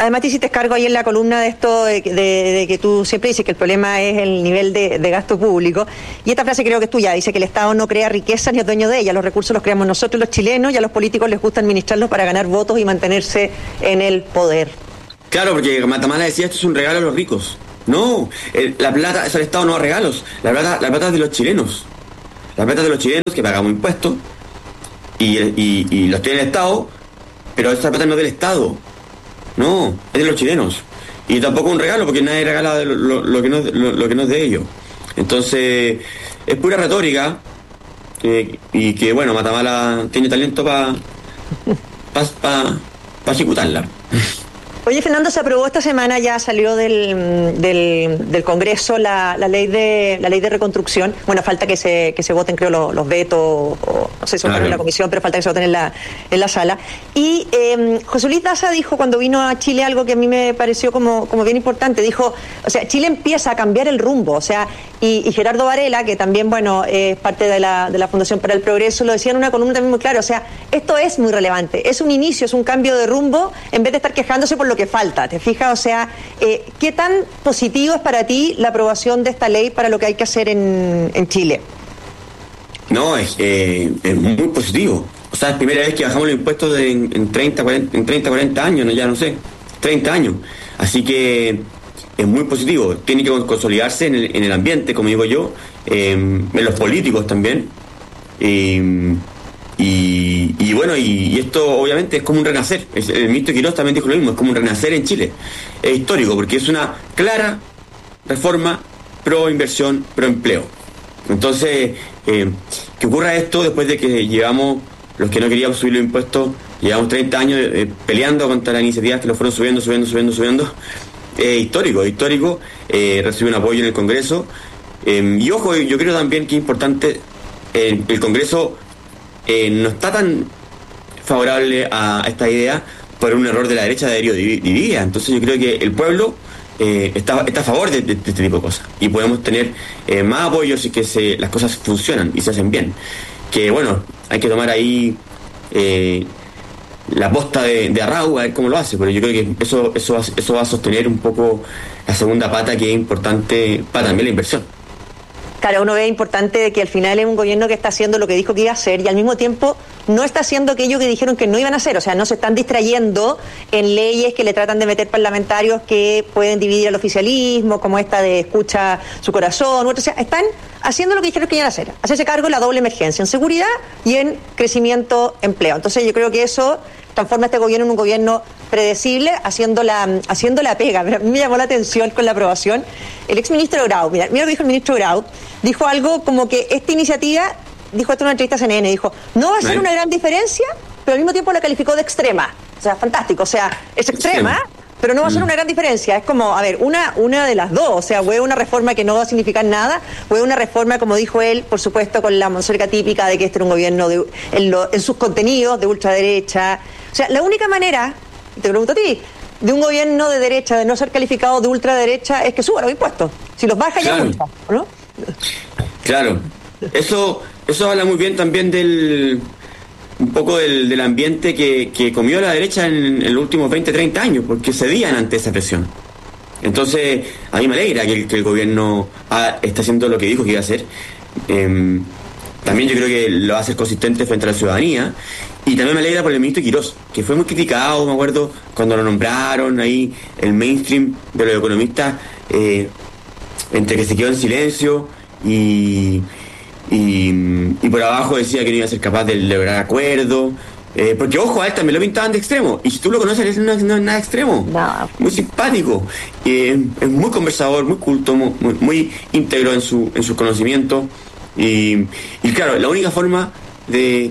además te hiciste cargo ahí en la columna de esto, de, de, de que tú siempre dices que el problema es el nivel de, de gasto público. Y esta frase creo que es tuya, dice que el Estado no crea riqueza ni es dueño de ella, los recursos los creamos nosotros los chilenos y a los políticos les gusta administrarlos para ganar votos y mantenerse en el poder.
Claro, porque Matamala decía, esto es un regalo a los ricos. No, el, la plata, es el Estado no da regalos, la plata, la plata es de los chilenos. La plata es de los chilenos que pagamos impuestos y, y, y los tiene el Estado, pero esa plata no es del Estado. No, es de los chilenos. Y tampoco un regalo, porque nadie regala lo, lo, lo, que, no, lo, lo que no es de ellos. Entonces, es pura retórica. Eh, y que, bueno, Matamala tiene talento para pa, pa, pa ejecutarla.
Oye, Fernando, se aprobó esta semana, ya salió del, del, del Congreso la, la ley de la ley de reconstrucción. Bueno, falta que se que se voten, creo, los, los vetos, o no sé si se votaron en la comisión, pero falta que se voten en la, en la sala. Y eh, José Luis Daza dijo cuando vino a Chile algo que a mí me pareció como, como bien importante. Dijo, o sea, Chile empieza a cambiar el rumbo, o sea, y, y Gerardo Varela, que también, bueno, es parte de la, de la Fundación para el Progreso, lo decía en una columna también muy clara, o sea, esto es muy relevante, es un inicio, es un cambio de rumbo, en vez de estar quejándose por lo que falta, ¿te fijas? O sea, eh, ¿qué tan positivo es para ti la aprobación de esta ley para lo que hay que hacer en, en Chile?
No, es, eh, es muy positivo. O sea, es primera vez que bajamos los impuestos de, en, en, treinta, cuarenta, en treinta, cuarenta años, no, ya no sé, treinta años. Así que es muy positivo. Tiene que consolidarse en el, en el ambiente, como digo yo, eh, en los políticos también. Eh, Y, y bueno, y, y esto obviamente es como un renacer. El ministro Quirós también dijo lo mismo, es como un renacer en Chile. Es histórico porque es una clara reforma pro inversión, pro empleo. Entonces, eh, que ocurra esto después de que llevamos, los que no queríamos subir los impuestos, llevamos treinta años eh, peleando contra las iniciativas que lo fueron subiendo, subiendo, subiendo, subiendo. Es eh, histórico, es histórico. Eh, recibe un apoyo en el Congreso. Eh, y ojo, yo creo también que es importante, eh, el Congreso Eh, no está tan favorable a esta idea por un error de la derecha de Darío Divía. Entonces yo creo que el pueblo eh, está, está a favor de, de, de este tipo de cosas y podemos tener eh, más apoyo si que se, las cosas funcionan y se hacen bien. Que bueno, hay que tomar ahí eh, la posta de, de Arrau a ver cómo lo hace, pero yo creo que eso, eso, eso va a sostener un poco la segunda pata, que es importante para también la inversión.
Claro, uno ve importante que al final es un gobierno que está haciendo lo que dijo que iba a hacer y al mismo tiempo no está haciendo aquello que dijeron que no iban a hacer. O sea, no se están distrayendo en leyes que le tratan de meter parlamentarios que pueden dividir al oficialismo, como esta de escucha su corazón. O sea, están haciendo lo que dijeron que iban a hacer. Hacerse cargo de la doble emergencia en seguridad y en crecimiento, empleo. Entonces yo creo que eso transforma a este gobierno en un gobierno predecible, haciendo la, haciendo la pega. Pero a mí me llamó la atención con la aprobación. El exministro Grau, mira, mira lo que dijo el ministro Grau, dijo algo como que esta iniciativa, dijo esto en una entrevista a C N N, dijo, no va a ser una gran diferencia, pero al mismo tiempo la calificó de extrema. O sea, fantástico, o sea, es extrema, pero no va a ser una gran diferencia. Es como, a ver, una, una de las dos, o sea, fue una reforma que no va a significar nada, fue una reforma, como dijo él, por supuesto, con la monserga típica de que este era un gobierno de, en, lo, en sus contenidos de ultraderecha. O sea, la única manera, te pregunto a ti, de un gobierno de derecha, de no ser calificado de ultraderecha, es que suba los impuestos. Si los baja, ya multa, ¿no?
Claro. Eso, eso habla muy bien también del un poco del, del ambiente que, que comió la derecha en, en los últimos veinte, treinta años, porque cedían ante esa presión. Entonces, a mí me alegra que el, que el gobierno ha, está haciendo lo que dijo que iba a hacer. Eh, también yo creo que lo va a hacer consistente frente a la ciudadanía. Y también me alegra por el ministro Quirós, que fue muy criticado, me acuerdo, cuando lo nombraron ahí, el mainstream de los economistas, eh, entre que se quedó en silencio y, y, y por abajo decía que no iba a ser capaz de lograr acuerdos. Eh, porque, ojo, a él también lo pintaban de extremo. Y si tú lo conoces, él no, no es nada extremo. No. Muy simpático. Eh, es muy conversador, muy culto, muy, muy, muy íntegro en su, en su conocimiento. Y, y claro, la única forma de...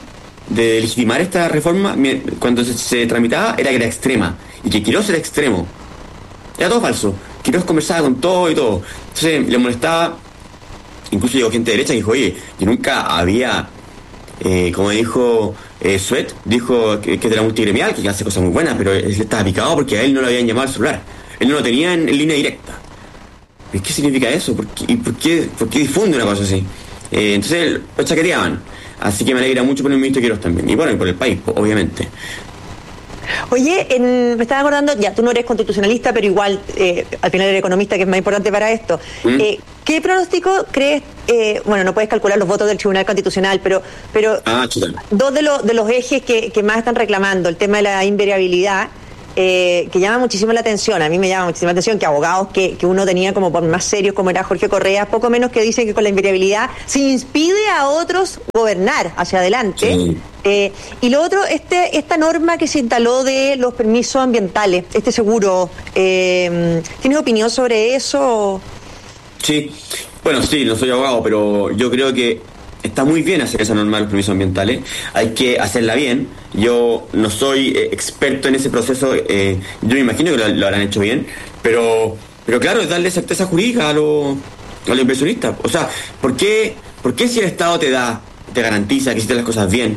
de legitimar esta reforma cuando se, se tramitaba era que era extrema y que Quirós era extremo. Era todo falso. Quirós conversaba con todo y todo. Entonces le molestaba. Incluso llegó gente de derecha y dijo, oye, yo nunca había, eh, como dijo eh, Suet, dijo que, que era multigremial, que hace cosas muy buenas, pero él estaba picado porque a él no lo habían llamado al celular. Él no lo tenía en, en línea directa. ¿Qué significa eso? ¿Por qué, y por qué, por qué difunde una cosa así? Eh, entonces lo chaqueteaban. Así que me alegra mucho por el ministro Quirós también. Y bueno, y por el país, obviamente.
Oye, en, me estaba acordando, ya tú no eres constitucionalista, pero igual eh, al final eres economista, que es más importante para esto. ¿Mm? Eh, ¿Qué pronóstico crees? Eh, bueno, no puedes calcular los votos del Tribunal Constitucional, pero pero
ah,
dos de, lo, de los ejes que, que más están reclamando, el tema de la invariabilidad, eh, que llama muchísimo la atención, a mí me llama muchísimo la atención que abogados que, que uno tenía como por más serios, como era Jorge Correa, poco menos que dicen que con la invariabilidad se impide a otros gobernar hacia adelante. Sí. Eh, y lo otro, este esta norma que se instaló de los permisos ambientales, este seguro, eh, ¿tienes opinión sobre eso?
Sí, bueno, sí, no soy abogado, pero yo creo que está muy bien hacer esa norma de los permisos ambientales, hay que hacerla bien. Yo no soy eh, experto en ese proceso, eh, yo me imagino que lo, lo habrán hecho bien, pero pero claro, es darle certeza jurídica a los a los inversionistas. O sea, ¿por qué, por qué si el Estado te da, te garantiza que hiciste las cosas bien,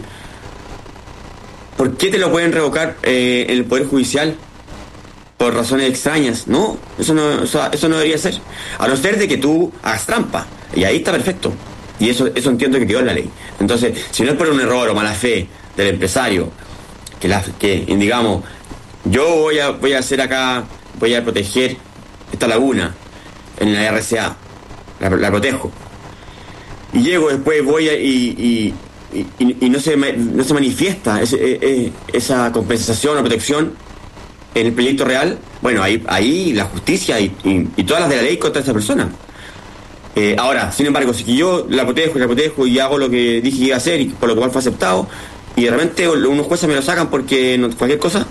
¿por qué te lo pueden revocar eh, en el Poder Judicial? Por razones extrañas. No, eso no, eso, eso no debería ser. A no ser de que tú hagas trampa. Y ahí está perfecto. Y eso, eso entiendo que quedó en la ley. Entonces, si no es por un error o mala fe del empresario, que, la, que digamos, yo voy a, voy a hacer acá, voy a proteger esta laguna en la R C A, la, la protejo. Y llego después, voy a, y, y, y, y no, se, no se manifiesta ese, esa compensación o protección en el proyecto real. Bueno, ahí, ahí la justicia y, y, y todas las de la ley contra esa persona. Eh, ahora, sin embargo, si yo la protejo y la protejo y hago lo que dije que iba a hacer y por lo cual fue aceptado, y de repente unos jueces me lo sacan porque no, cualquier cosa,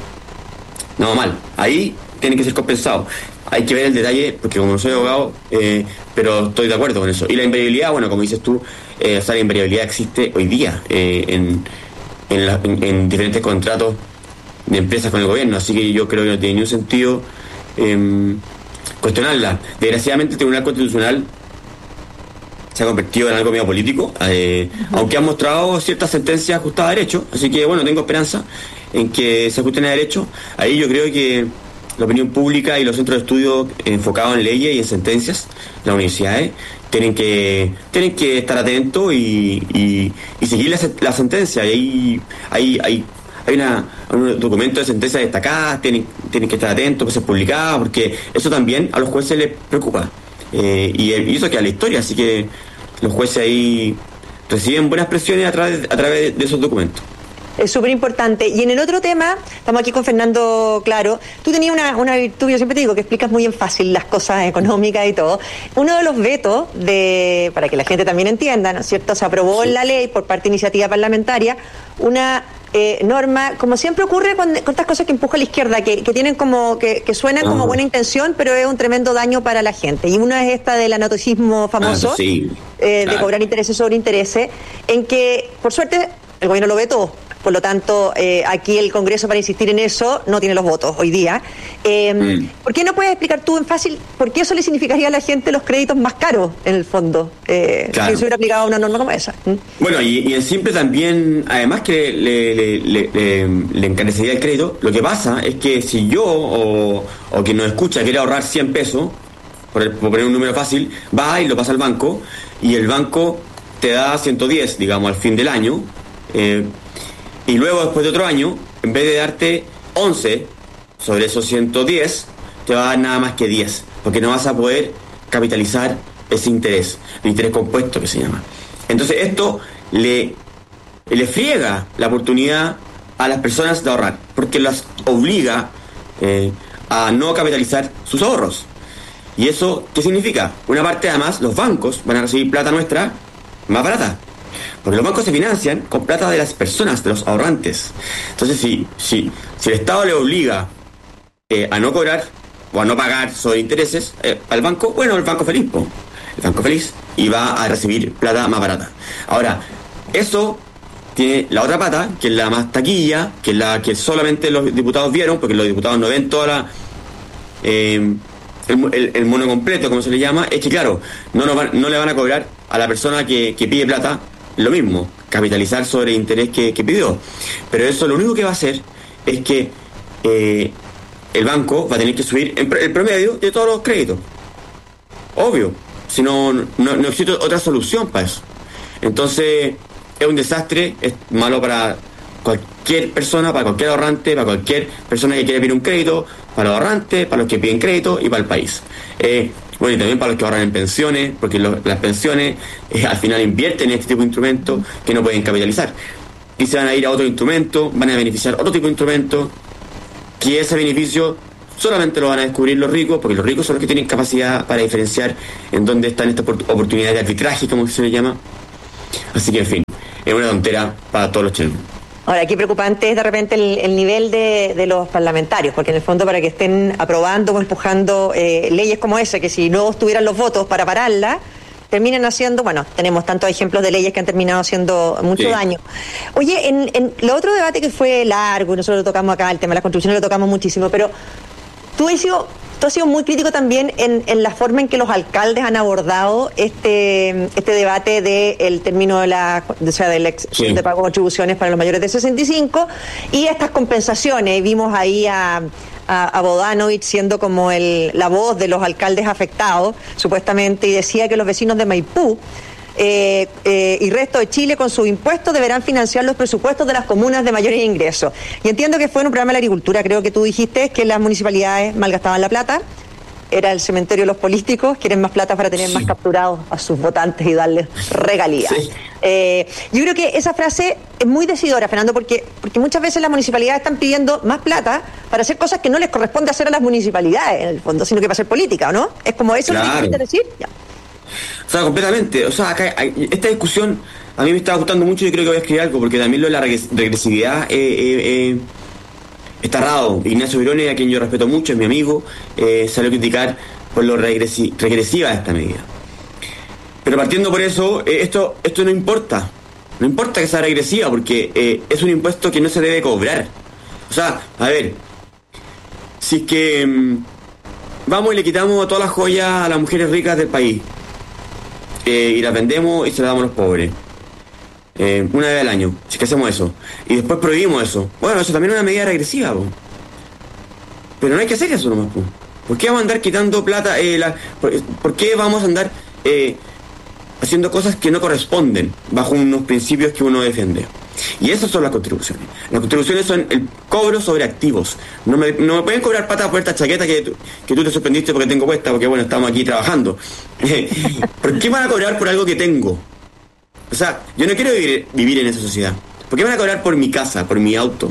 no, mal. Ahí tiene que ser compensado. Hay que ver el detalle, porque como no soy abogado, eh, pero estoy de acuerdo con eso. Y la invariabilidad, bueno, como dices tú, eh, o sea, la invariabilidad existe hoy día eh, en, en, la, en, en diferentes contratos de empresas con el gobierno, así que yo creo que no tiene ningún sentido eh, cuestionarla. Desgraciadamente el Tribunal Constitucional se ha convertido en algo medio político, eh, uh-huh. aunque ha mostrado ciertas sentencias ajustadas a derecho, así que bueno, tengo esperanza en que se ajusten a derecho. Ahí yo creo que la opinión pública y los centros de estudio enfocados en leyes y en sentencias, las universidades, tienen que tienen que estar atentos y, y, y seguir la, la sentencia. Y ahí hay, hay Hay una, un documento de sentencia destacada, tienen, tienen que estar atentos, que se publicada, porque eso también a los jueces les preocupa. Eh, y, y eso queda la historia, así que los jueces ahí reciben buenas presiones a través, a través de esos documentos.
Es súper importante. Y en el otro tema, estamos aquí con Fernando Claro, tú tenías una, una virtud, yo siempre te digo que explicas muy en fácil las cosas económicas y todo. Uno de los vetos, de para que la gente también entienda, ¿no es cierto?, se aprobó sí. en la ley por parte de iniciativa parlamentaria una eh, norma, como siempre ocurre con, con estas cosas que empuja a la izquierda, que, que tienen como, que, que suenan como buena intención, pero es un tremendo daño para la gente. Y una es esta del anatocismo famoso, ah, sí. eh, claro. de cobrar intereses sobre intereses, en que, por suerte, el gobierno lo vetó. Por lo tanto, eh, aquí el Congreso, para insistir en eso, no tiene los votos hoy día. Eh, mm. ¿Por qué no puedes explicar tú en fácil por qué eso le significaría a la gente los créditos más caros, en el fondo, eh, claro. si se hubiera aplicado una norma como esa? ¿Mm?
Bueno, y, y en simple también, además que le, le, le, le, le encarecería el crédito, lo que pasa es que si yo o, o quien nos escucha quiere ahorrar cien pesos, por, el, por poner un número fácil, va y lo pasa al banco, y el banco te da ciento diez, digamos, al fin del año, eh, y luego después de otro año, en vez de darte once sobre esos ciento diez, te va a dar nada más que diez, porque no vas a poder capitalizar ese interés, el interés compuesto que se llama. Entonces esto le, le friega la oportunidad a las personas de ahorrar, porque las obliga eh, a no capitalizar sus ahorros. ¿Y eso qué significa? Una parte, además, los bancos van a recibir plata nuestra más barata. Porque los bancos se financian con plata de las personas, de los ahorrantes. Entonces, si, si, si el Estado le obliga eh, a no cobrar o a no pagar sobre intereses eh, al banco, bueno, el banco feliz, po. el banco feliz, y va a recibir plata más barata. Ahora, eso tiene la otra pata, que es la más taquilla, que es la que solamente los diputados vieron, porque los diputados no ven toda la... Eh, el, el, el mono completo, como se le llama, es que claro, no, nos van, no le van a cobrar a la persona que, que pide plata lo mismo, capitalizar sobre el interés que, que pidió. Pero eso lo único que va a hacer es que eh, el banco va a tener que subir el promedio de todos los créditos. Obvio, si no, no, no existe otra solución para eso. Entonces, es un desastre, es malo para cual, cualquier persona, para cualquier ahorrante, para cualquier persona que quiera pedir un crédito, para los ahorrantes, para los que piden crédito y para el país. Eh, bueno, y también para los que ahorran en pensiones, porque lo, las pensiones eh, al final invierten en este tipo de instrumentos que no pueden capitalizar. Y se van a ir a otro instrumento, van a beneficiar otro tipo de instrumento, que ese beneficio solamente lo van a descubrir los ricos, porque los ricos son los que tienen capacidad para diferenciar en dónde están estas oportunidades de arbitraje, como se le llama. Así que, en fin, es una tontera para todos los chilenos.
Ahora, qué preocupante es de repente el, el nivel de, de los parlamentarios, porque en el fondo para que estén aprobando o empujando eh, leyes como esa, que si no tuvieran los votos para pararla, terminan haciendo, bueno, tenemos tantos ejemplos de leyes que han terminado haciendo mucho sí. daño. Oye, en, en lo otro debate que fue largo, y nosotros lo tocamos acá, el tema de las construcciones lo tocamos muchísimo, pero tú has sido... Tú has sido muy crítico también en, en la forma en que los alcaldes han abordado este este debate del término de la o sea, del ex, sí. de pago de contribuciones para los mayores de sesenta y cinco y estas compensaciones. Vimos ahí a, a, a Bodanovich siendo como el, la voz de los alcaldes afectados, supuestamente, y decía que los vecinos de Maipú Eh, eh, y resto de Chile con sus impuestos deberán financiar los presupuestos de las comunas de mayores ingresos. Y entiendo que fue en un programa de la agricultura, creo que tú dijiste que las municipalidades malgastaban la plata, era el cementerio de los políticos, quieren más plata para tener sí. más capturados a sus votantes y darles regalías. Sí. Eh, yo creo que esa frase es muy decidora, Fernando, porque, porque muchas veces las municipalidades están pidiendo más plata para hacer cosas que no les corresponde hacer a las municipalidades, en el fondo, sino que para hacer política, ¿o no? ¿Es como eso claro. lo que quieres decir? Ya.
O sea, completamente. O sea, acá hay, esta discusión a mí me está gustando mucho y creo que voy a escribir algo, porque también lo de la regresividad eh, eh, eh, está errado. Ignacio Virone, a quien yo respeto mucho, es mi amigo, eh, salió a criticar por lo regresi- regresiva de esta medida. Pero partiendo por eso, eh, esto esto no importa. No importa que sea regresiva, porque eh, es un impuesto que no se debe cobrar. O sea, a ver, si es que mmm, vamos y le quitamos todas las joyas a las mujeres ricas del país, Eh, y las vendemos y se las damos a los pobres eh, una vez al año, si es que hacemos eso y después prohibimos eso, bueno, eso también es una medida regresiva, po. Pero no hay que hacer eso nomás, po. ¿Por qué vamos a andar quitando plata? Eh, la, por, ¿Por qué vamos a andar eh, haciendo cosas que no corresponden bajo unos principios que uno defiende? Y esas son las contribuciones. Las contribuciones son el cobro sobre activos. No me, no me pueden cobrar plata por esta chaqueta que, que tú te sorprendiste porque tengo puesta, porque bueno, estamos aquí trabajando. ¿Por qué van a cobrar por algo que tengo? O sea, yo no quiero vivir, vivir en esa sociedad. ¿Por qué van a cobrar por mi casa, por mi auto?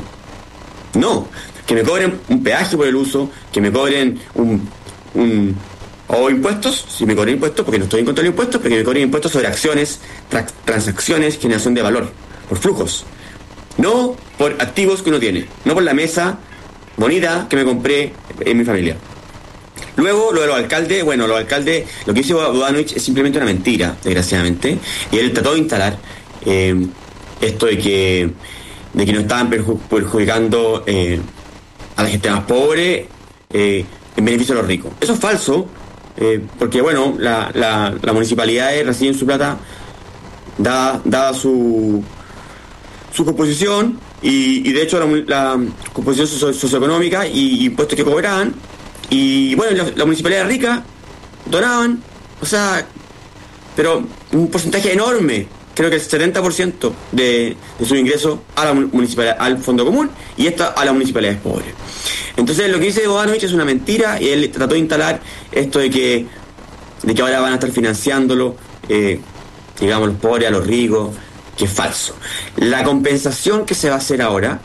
No, que me cobren un peaje por el uso, que me cobren un... un o impuestos, si me cobren impuestos, porque no estoy en contra de los impuestos, pero que me cobren impuestos sobre acciones, tra- transacciones, generación de valor, por flujos, no por activos que uno tiene, no por la mesa bonita que me compré en mi familia. Luego, lo de los alcaldes, bueno, los alcaldes, lo que hizo Bodanovich es simplemente una mentira, desgraciadamente, y él trató de instalar eh, esto de que de que no estaban perju- perjudicando eh, a la gente más pobre eh, en beneficio de los ricos. Eso es falso, eh, porque bueno, la, la, la municipalidades reciben su plata dada, dada su su composición y, y de hecho la, la composición socio, socioeconómica y, y impuestos que cobraban, y bueno, la, la municipalidad rica donaban, o sea, pero un porcentaje enorme, creo que el setenta por ciento de, de su ingreso a la municipalidad, al fondo común, y esto a las municipalidades pobres. Entonces lo que dice Bodanovich es una mentira, y él trató de instalar esto de que de que ahora van a estar financiándolo, eh, digamos, los pobres a los ricos, que es falso. La compensación que se va a hacer ahora,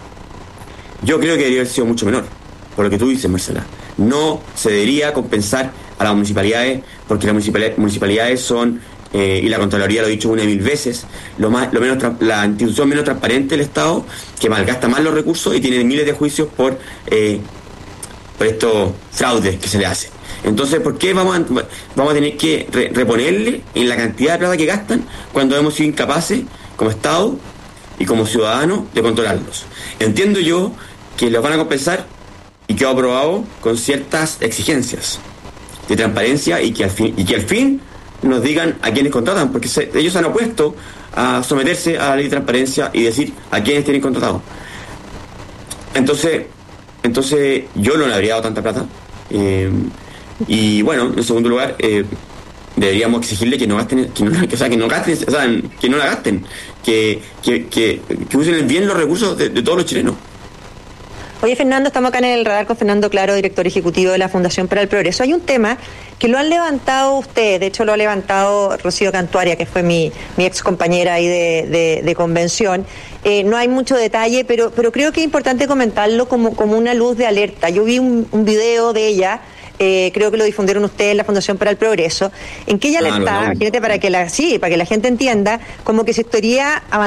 yo creo que debería haber sido mucho menor, por lo que tú dices, Marcela. No se debería compensar a las municipalidades, porque las municipalidades, municipalidades son, eh, y la Contraloría lo ha dicho una y mil veces, lo más, lo menos tra- la institución menos transparente del Estado, que malgasta más los recursos y tiene miles de juicios por, eh, por estos fraudes que se le hacen. Entonces, ¿por qué vamos a, vamos a tener que re- reponerle en la cantidad de plata que gastan cuando hemos sido incapaces como Estado y como ciudadanos de controlarlos? Entiendo yo que los van a compensar y que ha aprobado con ciertas exigencias de transparencia y que al fin, y que al fin nos digan a quiénes contratan, porque se, ellos han opuesto a someterse a la ley de transparencia y decir a quiénes tienen contratado. Entonces, entonces yo no le habría dado tanta plata. Eh, y bueno, en segundo lugar, eh, deberíamos exigirle que no gasten, que no, que, o sea, que no gasten, o sea, que no la gasten, que, que, que, que usen bien los recursos de, de todos los chilenos.
Oye, Fernando, estamos acá en el radar con Fernando Claro, director ejecutivo de la Fundación para el Progreso. Hay un tema que lo han levantado ustedes, de hecho lo ha levantado Rocío Cantuaria, que fue mi, mi ex compañera ahí de, de, de convención. Eh, no hay mucho detalle, pero, pero creo que es importante comentarlo como, como una luz de alerta. Yo vi un, un video de ella, eh, creo que lo difundieron ustedes en la Fundación para el Progreso, en que ella alertaba, imagínate, para que la, sí, para que la gente entienda, como que se estaría avanzando